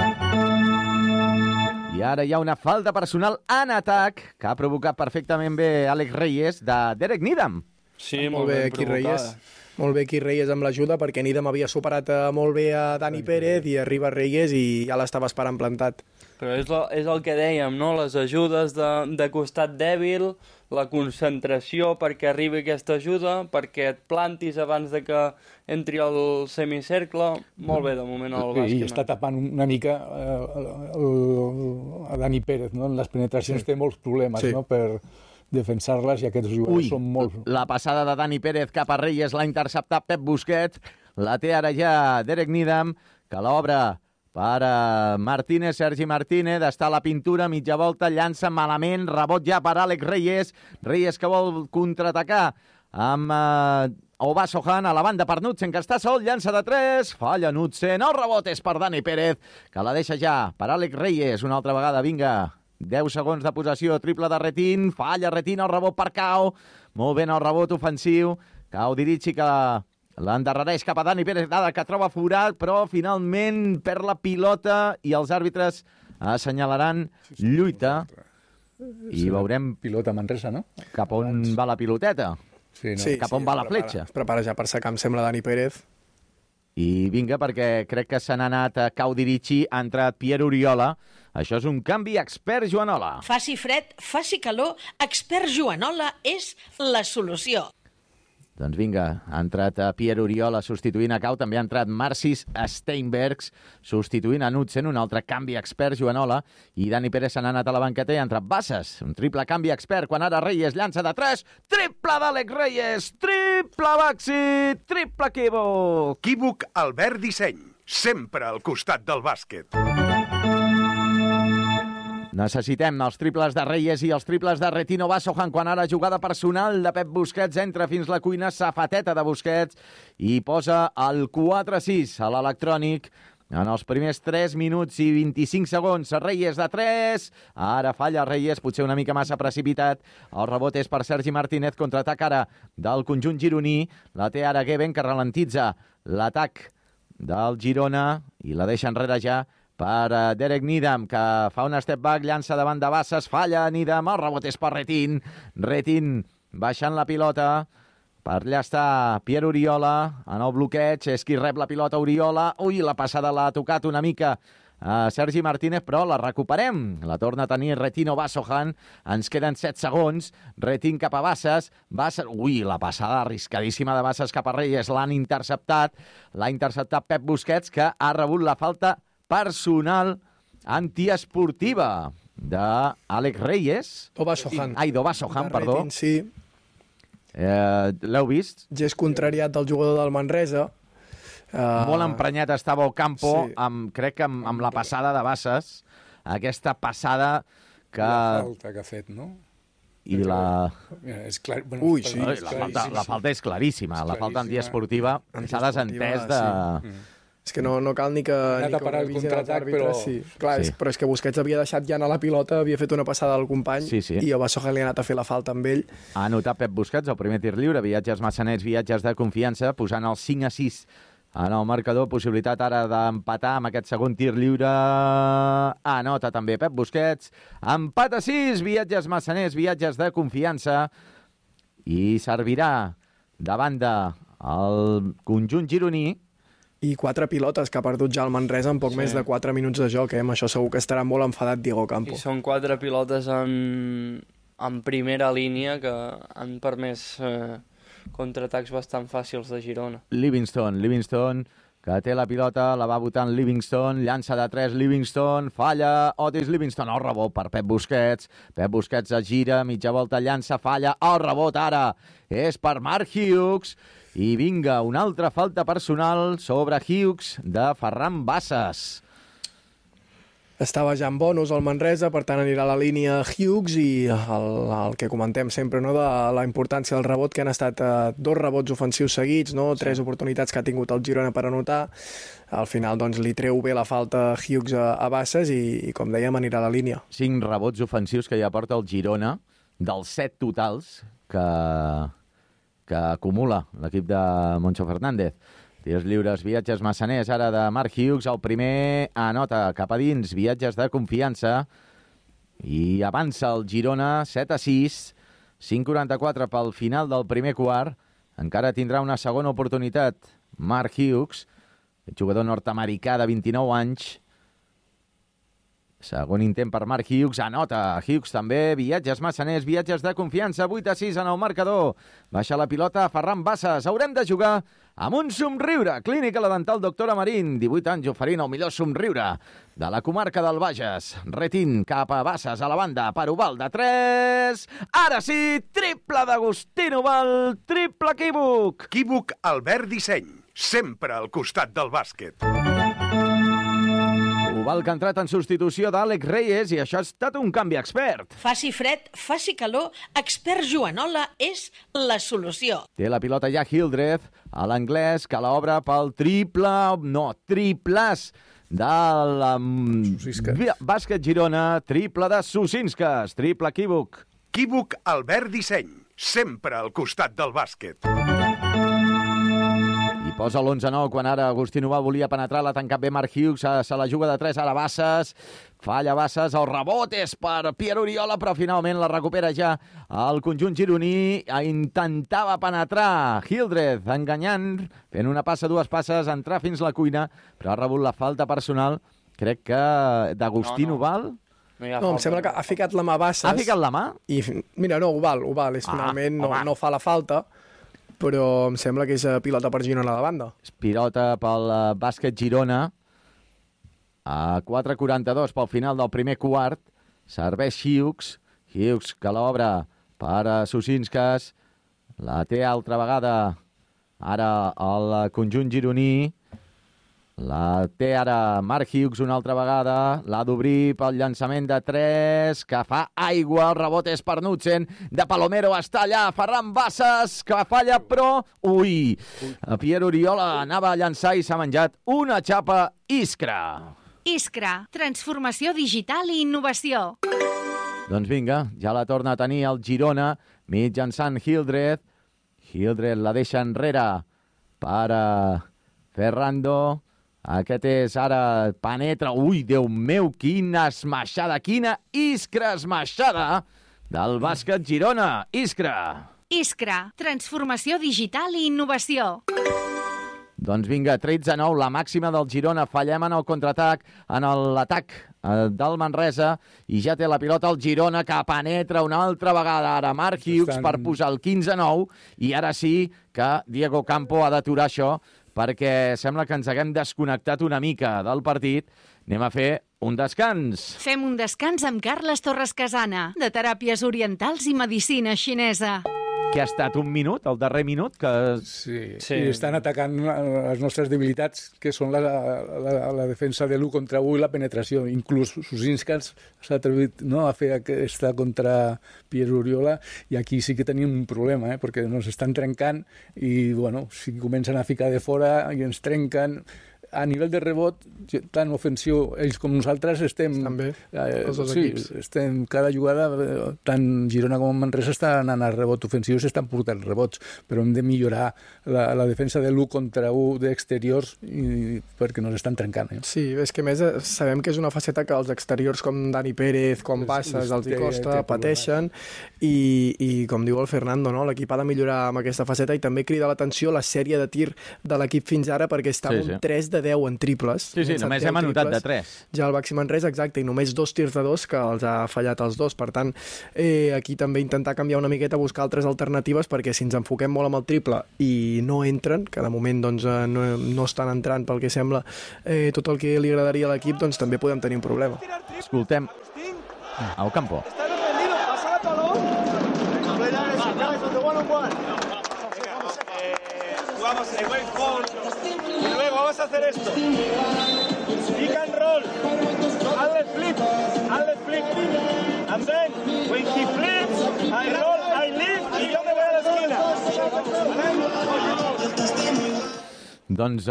Speaker 1: I ara hi ha una falta personal en atac que ha provocat perfectament bé Alex Reyes de Derek Needham.
Speaker 2: Sí,
Speaker 3: molt bé aquí Reyes. Molt bé aquí Reyes amb l'ajuda, perquè Needham havia superat molt bé a Dani Pérez i arriba Reyes i ja l'estava esperant plantat.
Speaker 2: Però és el que dèiem, no? Les ajudes de costat dèbil, la concentració perquè arribi aquesta ajuda, perquè et plantis abans de que entri al semicercle. Molt bé, de moment, el bàsquet.
Speaker 4: I està tapant una mica a Dani Pérez, no? En les penetracions té molts problemes, no?, per defensar-les, i aquests jugadors són molt...
Speaker 1: La passada de Dani Pérez cap a Reyes l'ha interceptat Pep Busquets. La té ara ja Derek Needham, que l'obre per Martínez, Sergi Martínez. Està a la pintura, mitja volta, llança malament, rebot ja per Àlex Reyes. Reyes que vol contraatacar amb Obasohan a la banda per Knudsen, que està sol, llança de 3, falla Knudsen, el rebot és per Dani Pérez, que la deixa ja per Àlex Reyes. Una altra vegada, vinga. 10 segons de possessió, triple de Retin, falla Retin, el rebot per Cao, molt ben el rebot ofensiu, Cao Dirici que l'endarrereix cap a Dani Pérez, que troba forat, però finalment perd la pilota i els àrbitres assenyalaran lluita i veurem
Speaker 4: pilota Manresa, no?
Speaker 1: Cap on va la piloteta, cap on va la fletxa.
Speaker 3: Es prepara ja per sacar, em sembla, Dani Pérez.
Speaker 1: I vinga, perquè crec que se n'ha anat a Cao Dirici, ha entrat Pierre Oriola. Això és un canvi expert Joanola.
Speaker 8: Faci fred, faci calor, expert Joanola és la solució.
Speaker 1: Doncs vinga, ha entrat Pierre Oriola substituint a Cao, també ha entrat Marcis Steinbergs substituint a Knudsen, un altre canvi expert Joanola, i Dani Pérez se n'ha anat a la banqueta i ha entrat Bassas, un triple canvi expert, quan ara Reyes llança de 3, triple d'Àlex Reyes, triple Baxi, triple equívoc.
Speaker 7: Equívoc Albert Disseny, sempre al costat del bàsquet.
Speaker 1: Necessitem els triples de Reyes i els triples de Retino Obasohan, quan ara jugada personal de Pep Busquets entra fins la cuina, safateta de Busquets i posa el 4-6 a l'electrònic en els primers 3 minuts i 25 segons. Reyes de 3, ara falla Reyes, potser una mica massa precipitat. El rebot és per Sergi Martínez, contraatac ara del conjunt gironí. La té ara Geben, que ralentitza l'atac del Girona i la deixa enrere ja per Derek Needham, que fa un step back, llança davant de Bassas, falla Needham, el rebot és per Retin. Retin baixant la pilota. Per allà està Pierre Oriola, en el bloqueig, és qui rep la pilota, Oriola. Ui, la passada l'ha tocat una mica a Sergi Martínez, però la recuperem. La torna a tenir Retino Obasohan. Ens queden 7 segons. Retin cap a Bassas. Ui, la passada arriscadíssima de Bassas cap a Reyes. L'han interceptat. L'ha interceptat Pep Busquets, que ha rebut la falta personal antiesportiva d'Àlex Reyes.
Speaker 3: Obasohan.
Speaker 1: d'Obasohan, perdó.
Speaker 3: Retin, sí.
Speaker 1: L'heu vist?
Speaker 3: Gest contrariat del jugador del Manresa.
Speaker 1: Molt emprenyat estava Ocampo,
Speaker 3: sí.
Speaker 1: crec que amb la passada de Bassas, aquesta passada que...
Speaker 4: La falta que ha fet, no?
Speaker 1: I la...
Speaker 4: És clar... Bueno,
Speaker 3: Ui, sí.
Speaker 1: La falta és claríssima. La falta antiesportiva s'ha desentès de...
Speaker 3: Sí. És que no cal ni que...
Speaker 4: Anat a parar el contraatac, però...
Speaker 3: Sí. Clar,
Speaker 1: Sí.
Speaker 3: però és que Busquets havia deixat ja anar la pilota, havia fet una passada al company,
Speaker 1: Sí.
Speaker 3: i a Bassoja li ha anat a fer la falta amb ell.
Speaker 1: Ha anotat Pep Busquets el primer tir lliure, viatges massanets, viatges de confiança, posant el 5-6 en el marcador, possibilitat ara d'empatar amb aquest segon tir lliure. Anota també Pep Busquets. Empat a 6, viatges massaners, viatges de confiança. I servirà de banda el conjunt gironí.
Speaker 3: I 4 pilotes que ha perdut ja el Manresa en poc més de 4 minuts de joc. Amb això segur que estarà molt enfadat Diego Campo.
Speaker 2: I són 4 pilotes en primera línia que han permès contraatacs bastant fàcils de Girona.
Speaker 1: Livingston, que té la pilota, la va votant Livingston, llança de 3 Livingston, falla Otis Livingston, el rebot per Pep Busquets. Pep Busquets es gira, mitja volta llança, falla, el rebot ara és per Mark Hughes. I vinga, una altra falta personal sobre Hughes de Ferran Bassas.
Speaker 3: Estava ja en bonus al Manresa, per tant anirà a la línia Hughes, i el que comentem sempre, no, de la importància del rebot, que han estat 2 rebots ofensius seguits, no? 3 oportunitats que ha tingut el Girona per anotar. Al final doncs, li treu bé la falta Hughes a Bassas i com dèiem, anirà a la línia.
Speaker 1: 5 rebots ofensius que ja porta el Girona, dels 7 totals que acumula l'equip de Moncho Fernández. Tirs lliures, viatges massaners, ara de Mark Hughes. El primer anota cap a dins, viatges de confiança. I avança el Girona, 7-6. 5:44 pel final del primer quart. Encara tindrà una segona oportunitat Mark Hughes, el jugador nord-americà de 29 anys. Segon intent per Mark Hughes, anota Hughes també, viatges massaners, viatges de confiança, 8-6 en el marcador. Baixa la pilota Ferran Bassas, haurem de jugar amb un somriure. Clínica La Dental Doctora Marín, 18 anys oferint el millor somriure de la comarca del Bages. Retin cap a Bassas, a la banda, per Oval de 3. Ara sí, triple d'Agustín Oval, triple Quívoc.
Speaker 7: Quívoc Albert Disseny, sempre al costat del bàsquet.
Speaker 1: Oval que ha entrat en substitució d'Àlex Reyes i això ha estat un canvi expert.
Speaker 8: Faci fred, faci calor, Expert Joanola és la solució.
Speaker 1: Té la pilota ja Hildreth, a l'anglès, que l'obre pel triples del bàsquet Girona, triple de Susinskas, triple Quívoc.
Speaker 7: Quívoc Albert Disseny, sempre al costat del bàsquet.
Speaker 1: I posa l'11-9 quan ara Agustín Oval volia penetrar, l'ha tancat bé Mark Hughes, se la juga de 3, ara Bassas, falla Bassas, el rebot és per Pierre Oriola, però finalment la recupera ja el conjunt gironí, intentava penetrar Hildreth, enganyant, fent una passa, 2 passes, entrar fins la cuina, però ha rebut la falta personal, crec que d'Agustín Oval.
Speaker 3: No, em sembla que ha ficat la mà Bassas.
Speaker 1: Ha ficat la mà?
Speaker 3: I, mira, no, Oval, és finalment, no fa la falta, però em sembla que és pilota per Girona a la banda.
Speaker 1: És pilota pel bàsquet Girona. A 4:42 pel final del primer quart. Serveix Hughes. Hughes que l'obre per Susinskas. La té altra vegada ara el conjunt gironí. La té ara Mark Hughes una altra vegada, l'ha d'obrir pel llançament de 3, que fa aigua, el rebot és per Knudsen, de Palomero està allà, Ferran Bassas, que falla, però... Ui! Pierre Oriola anava a llançar i s'ha menjat una xapa Iskra.
Speaker 9: Iskra, transformació digital i innovació.
Speaker 1: Doncs vinga, ja la torna a tenir el Girona, mitjançant Hildreth. Hildreth la deixa enrere per Ferrando. Aquest és ara, penetra, ui, Déu meu, quina esmaixada, quina Iskra esmaixada del bàsquet Girona. Iskra.
Speaker 9: Iskra, transformació digital i innovació.
Speaker 1: Doncs vinga, 13-9, la màxima del Girona. Fallem en el contraatac, en l'atac del Manresa, i ja té la pilota el Girona, que penetra una altra vegada ara Mark Hughes per posar el 15-9, i ara sí que Diego Campo ha d'aturar això, perquè sembla que ens haguem desconnectat una mica del partit. Anem a fer un descans.
Speaker 9: Fem un descans amb Carles Torres Casana, de Teràpies Orientals i Medicina Xinesa.
Speaker 1: que ha estat un minut, el darrer minut, que...
Speaker 4: Sí, i estan atacant les nostres debilitats, que són la defensa de l'1 contra 1 i la penetració. Inclús Susinskas s'ha atrevit a fer aquesta contra Pierre Oriola, i aquí sí que tenim un problema, perquè ens estan trencant i, si comencen a ficar de fora i ens trenquen... A nivell de rebot, tant ofensiu ells com nosaltres estem...
Speaker 3: També, els dos equips.
Speaker 4: Estem cada jugada, tant Girona com Manresa estan anant a rebot ofensiu, s'estan portant rebots, però hem de millorar la defensa de l'1 contra 1 d'exteriors perquè nos estan trencant.
Speaker 3: Sí, és que més sabem que és una faceta que els exteriors com Dani Pérez, com Bassas, els hi costa, pateixen, i com diu el Fernando, l'equip ha de millorar amb aquesta faceta, i també crida l'atenció la sèrie de tir de l'equip fins ara, perquè està un 3 de 10 en triples.
Speaker 1: Sí, només hem anotat de 3.
Speaker 3: Ja el Baxi Manresa, exacte, i només 2 tirs de 2 que els ha fallat els dos. Per tant, aquí també intentar canviar una miqueta, buscar altres alternatives, perquè si ens enfoquem molt amb el triple i no entren, que de moment doncs, no estan entrant pel que sembla tot el que li agradaria a l'equip, doncs també podem tenir un problema.
Speaker 1: Escoltem a Ocampo.
Speaker 10: Jugamos en el buen gol y luego vamos a hacer esto. Pick and roll. Hazle flip. And then when he flips, I roll, I lift y yo me voy a la esquina.
Speaker 1: Doncs...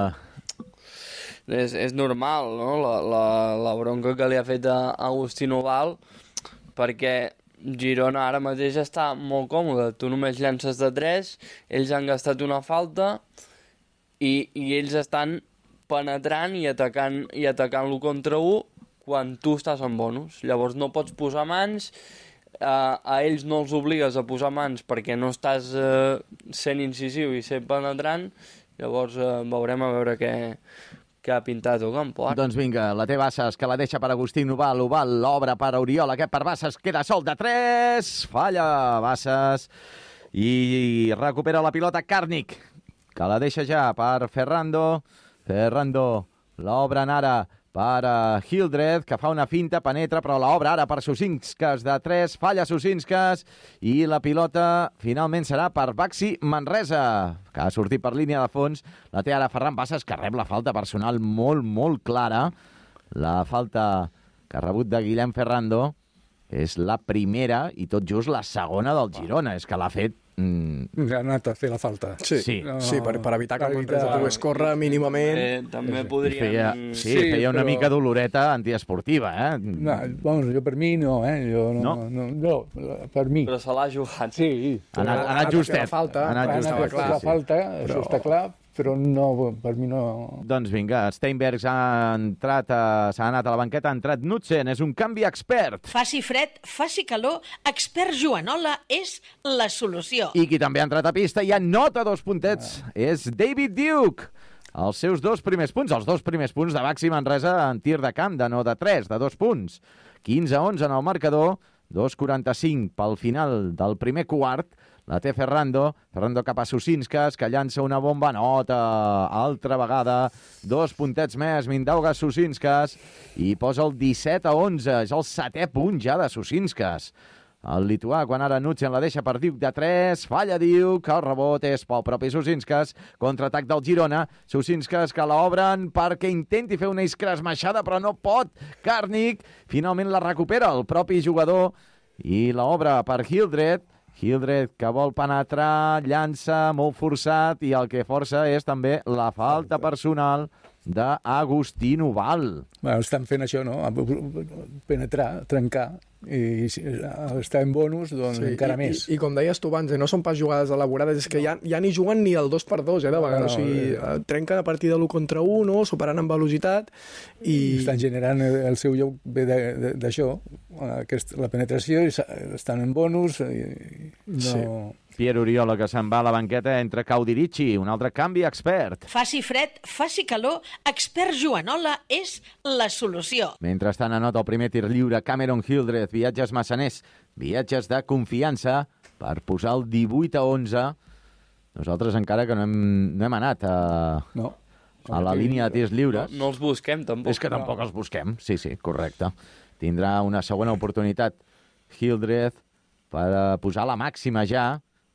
Speaker 2: És normal, no?, la bronca que li ha fet a Agustín Oval, perquè Girona ara mateix està molt còmode. Tu només llances de 3, ells han gastat una falta i ells estan penetrant i atacant l'1 contra 1 quan tu estàs en bonus. Llavors no pots posar mans, a ells no els obligues a posar mans perquè no estàs sent incisiu i sent penetrant. Llavors veurem a veure què ha pintat Ocampo.
Speaker 1: Doncs vinga, la té Bassas, que la deixa per Agustín Oval. Oval l'obre per Oriol, aquest per Bassas, queda sol de 3, falla Bassas, i recupera la pilota Karnik, que la deixa ja per Ferrando l'obren ara per Hildreth, que fa una finta, penetra, però l'obra ara per Susinskas de 3, falla Susinskas, i la pilota finalment serà per Baxi Manresa, que ha sortit per línia de fons. La té ara Ferran Bassas, que rep la falta personal molt, molt clara. La falta que ha rebut de Guillem Ferrando és la primera i tot just la segona del Girona. És que l'ha fet...
Speaker 4: Ha anat a fer la falta.
Speaker 3: Sí, per evitar que el Manresa pogués córrer mínimament.
Speaker 2: També podríem...
Speaker 1: Feia una mica doloreta antiesportiva,
Speaker 4: No, jo per mi no, No, per mi.
Speaker 2: Però se l'ha jugat.
Speaker 4: Sí.
Speaker 1: Ha anat justet.
Speaker 3: Ha anat justet.
Speaker 4: La falta, això està clar, però no, per mi no...
Speaker 1: Doncs vinga, Steinberg s'ha anat a la banqueta, ha entrat Knudsen, és un canvi expert.
Speaker 8: Faci fred, faci calor, expert Joanola és la solució.
Speaker 1: I qui també ha entrat a pista i anota 2 puntets és David Duke. Els seus 2 primers punts, els 2 primers punts de Baxi Manresa en tir de camp, no de 3, de 2 punts. 15-11 en el marcador, 2:45 pel final del primer quart. La té Ferrando cap a Susinskas, que llança una bomba, nota altra vegada, 2 puntets més, Mindaugas Susinskas, i posa el 17-11, és el 7è punt ja de Susinskas. El lituà, quan ara Knudsen la deixa per Duke de 3, falla Duke, el rebot és pel propi Susinskas, contraatac del Girona, Susinskas que l'obren perquè intenti fer una iskra esmaixada, però no pot, Karnik, finalment la recupera el propi jugador, i l'obra per Hildreth, que vol penetrar, llança, molt forçat, i el que força és també la falta personal d'Agustín Oval.
Speaker 4: Estan fent això, no? Penetrar, trencar, i estar en bonus, doncs encara més.
Speaker 3: I com deies tu abans, no són pas jugades elaborades, és que ja ni juguen ni el 2x2, de vegades. O sigui, trenquen a partir de l'1 contra 1, superant amb velocitat, i...
Speaker 4: Estan generant el seu lloc bé d'això, la penetració, estan en bonus, no...
Speaker 1: Pierre Oriola, que se'n va a la banqueta, entre Caudirici, un altre canvi expert.
Speaker 8: Faci fred, faci calor, expert Joanola és la solució.
Speaker 1: Mentrestant anota el primer tir lliure Cameron Hildreth, viatges massaners, viatges de confiança per posar el 18-11. Nosaltres encara que no hem anat a la línia de tirs lliures.
Speaker 2: No els busquem, tampoc.
Speaker 1: És que tampoc els busquem, sí, correcte. Tindrà una segona oportunitat Hildreth per posar la màxima ja,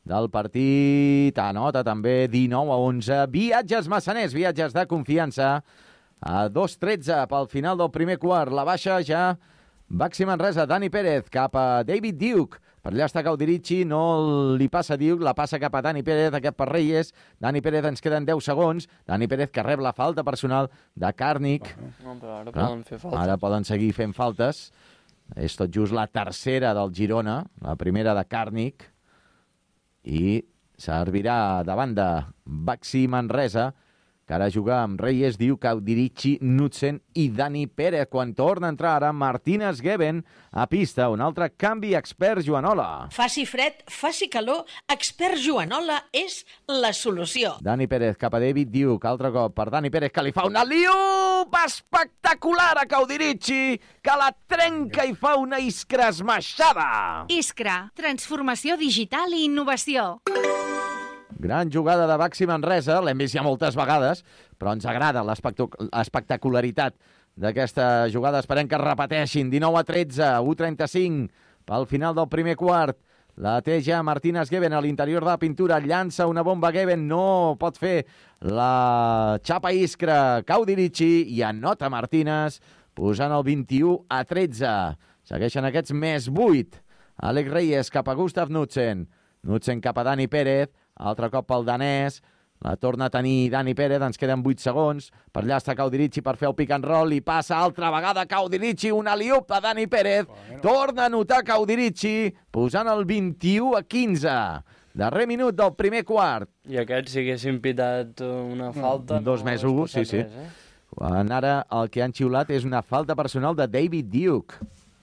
Speaker 1: del partit. Anota també 19-11. Viatges Massaners, viatges de confiança. A 2-13 pel final del primer quart. La baixa ja Baxi Manresa, Dani Pérez cap a David Duke. Per allà està Caudirici, no li passa Duke, la passa cap a Dani Pérez, aquest per Reyes. Dani Pérez, ens queden 10 segons. Dani Pérez que rep la falta personal de Càrnic.
Speaker 2: No, però ara poden fer faltes.
Speaker 1: Ara poden seguir fent faltes. És tot just la tercera del Girona, la primera de Càrnic. I servirà davant de Baxi Manresa, que ara juga amb Reyes, Diu, Caudirici, Knudsen i Dani Pérez. Quan torna a entrar ara Martínez Geben a pista. Un altre canvi, Expert Joanola.
Speaker 8: Faci fred, faci calor, Expert Joanola és la solució.
Speaker 1: Dani Pérez cap a David Duke, altre cop per Dani Pérez, que li fa una liup espectacular a Caudirici, que la trenca i fa una iskra esmaixada.
Speaker 9: Iskra, transformació digital i innovació.
Speaker 1: Gran jugada de Baxi Manresa, l'hem vist ja moltes vegades, però ens agrada l'espectacularitat d'aquesta jugada. Esperem que es repeteixin. 19-13, 1-35 pel final del primer quart. La té ja Martínez Geben a l'interior de la pintura. Llança una bomba Geben, no pot fer la xapa iskra Caudirici i anota Martínez, posant el 21-13. Segueixen aquests més 8. Àlex Reyes cap a Gustav Knudsen. Knudsen cap a Dani Pérez. Altre cop pel danès, la torna a tenir Dani Pérez, ens queden 8 segons, per allà està Caudirici per fer el pick and roll, i passa altra vegada Caudirici, una liup a Dani Pérez, torna a notar Caudirici, posant el 21-15, darrer minut del primer quart.
Speaker 2: I aquest, si haguessin pitat una falta...
Speaker 1: 2+1, sí, sí. Quan ara el que han xiulat és una falta personal de David Duke.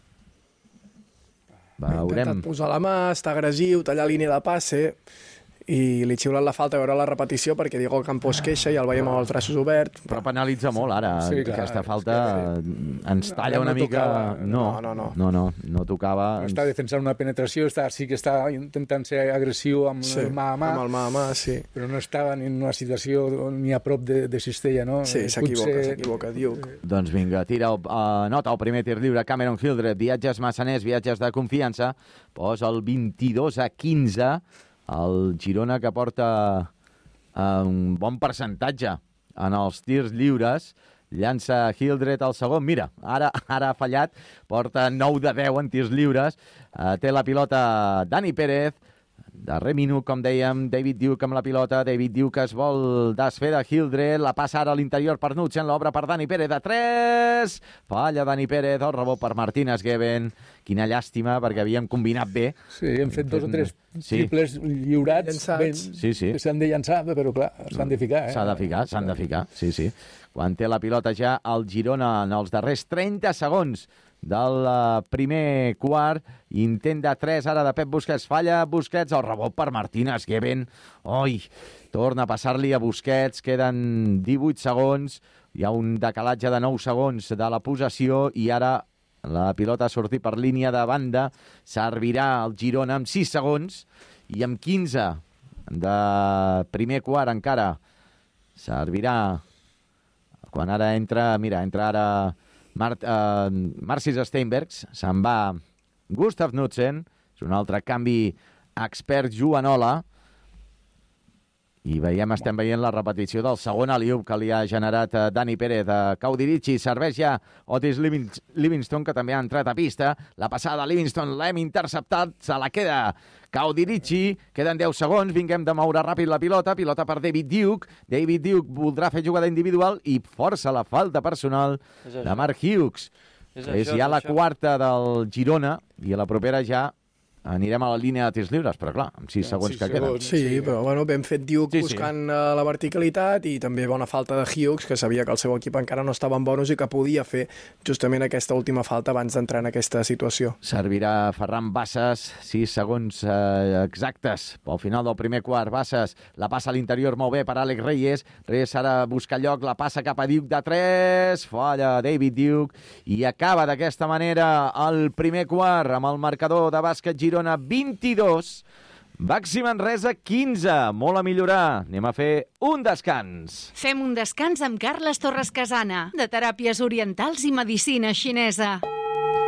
Speaker 3: Ha intentat posar la mà, està agressiu, tallar línia de passe, i li xiulen la falta a veure la repetició perquè Diego Campos queixa i el veiem amb els braços oberts.
Speaker 1: Però penalitza molt ara, sí, clar, aquesta falta ens talla una mica... No tocava.
Speaker 4: Està defensant una penetració, sí que està intentant ser agressiu amb el mà a mà.
Speaker 3: Amb el mà a mà, sí.
Speaker 4: Però no estava en una situació ni a prop de cistella, no?
Speaker 3: Sí, s'equivoca, Duke.
Speaker 1: Doncs vinga, tira nota el primer tir lliure, Cameron Hildreth, viatges Massaners, viatges de confiança, posa el 22-15, el Girona, que porta un bon percentatge en els tirs lliures. Llança Hildreth al segon. Mira, ara ha fallat. Porta 9 de 10 en tirs lliures. Té la pilota Dani Pérez. Darrer minut, com dèiem, David Duke amb la pilota. David Duke es vol desfer de Hildreth. La passa ara a l'interior per Knudsen. L'obra per Dani Pérez de 3. Falla Dani Pérez. El rebot per Martínez Geben. Quina llàstima, perquè havíem combinat bé.
Speaker 4: Sí, hem fet 2 o 3 triples lliurats.
Speaker 1: Sí.
Speaker 4: S'han de llançar, però clar, s'han de ficar.
Speaker 1: S'han de ficar, sí. Quan té la pilota ja el Girona en els darrers 30 segons del primer quart, intent de 3 ara de Pep Busquets, falla Busquets, el rebot per Martínez Geben, torna a passar-li a Busquets, queden 18 segons, hi ha un decalatge de 9 segons de la possessió i ara la pilota ha sortit per línia de banda, servirà el Girona amb 6 segons i amb 15 de primer quart encara servirà quan ara entra ara Marcis Steinbergs, se'n va Gustav Knudsen, és un altre canvi Expert Joanola, i estem veient la repetició del segon aliup que li ha generat Dani Pérez a Caudirici. Serveix ja Otis Livingston, que també ha entrat a pista. La passada de Livingston l'hem interceptat, se la queda Caudirici. Queden 10 segons, vinguem de moure ràpid la pilota. Pilota per David Duke. David Duke voldrà fer jugada individual i força la falta personal de Mark Hughes. És ja la quarta del Girona i a la propera ja anirem a la línia de tirs lliures, però clar, amb 6 segons que queden.
Speaker 3: Sí, però bueno, ben fet Duke buscant la verticalitat i també bona falta de Hughes, que sabia que el seu equip encara no estava en bonus i que podia fer justament aquesta última falta abans d'entrar en aquesta situació.
Speaker 1: Servirà Ferran Bassas, 6 segons exactes pel final del primer quart. Bassas la passa a l'interior molt bé per Àlex Reyes. Reyes ara busca lloc, la passa cap a Duke de 3, falla David Duke i acaba d'aquesta manera el primer quart amb el marcador de bàsquet Girona 22, Baxi Manresa 15. Molt a millorar. Anem a fer un descans.
Speaker 9: Fem un descans amb Carles Torres Casana, de Teràpies Orientals i Medicina Xinesa.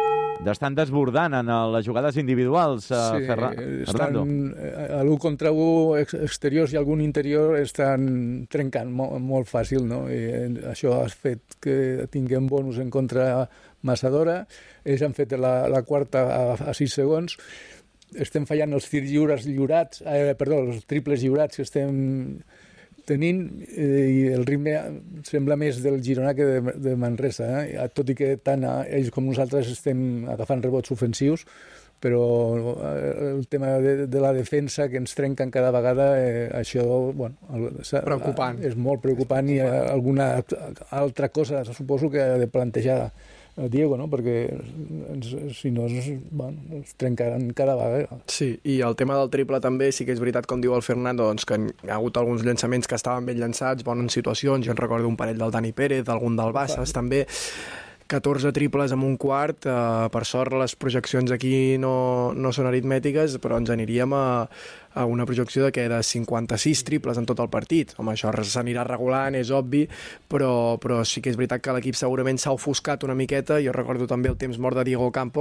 Speaker 1: d'estan desbordant en les jugades individuals, Fernando.
Speaker 4: A l'1 contra 1 exteriors i algun interior estan trencant molt fàcil, no? I això ha fet que tinguem bonus en contra massa d'hora. Ells han fet la quarta a 6 segons. Estem fallant els tirs lliurats, els triples lliurats que estem tenint, i el ritme sembla més del Girona que de Manresa, tot i que tant ells com nosaltres estem agafant rebots ofensius, però el tema de la defensa que ens trenquen cada vegada, això
Speaker 3: preocupant.
Speaker 4: És molt preocupant, i alguna altra cosa suposo que ha de plantejar Diego, no? Perquè si no es trencaran cada vegada.
Speaker 3: Sí, i el tema del triple també, sí que és veritat, com diu el Fernando, doncs, que hi ha hagut alguns llançaments que estaven ben llançats, bones situacions, jo en recordo un parell del Dani Pérez, algun del Bassas també, 14 triples en un quart, per sort les projeccions aquí no són aritmètiques, però ens aniríem a una projecció de 56 triples en tot el partit. Home, això s'anirà regulant, és obvi, però sí que és veritat que l'equip segurament s'ha ofuscat una miqueta. Jo recordo també el temps mort de Diego Campo,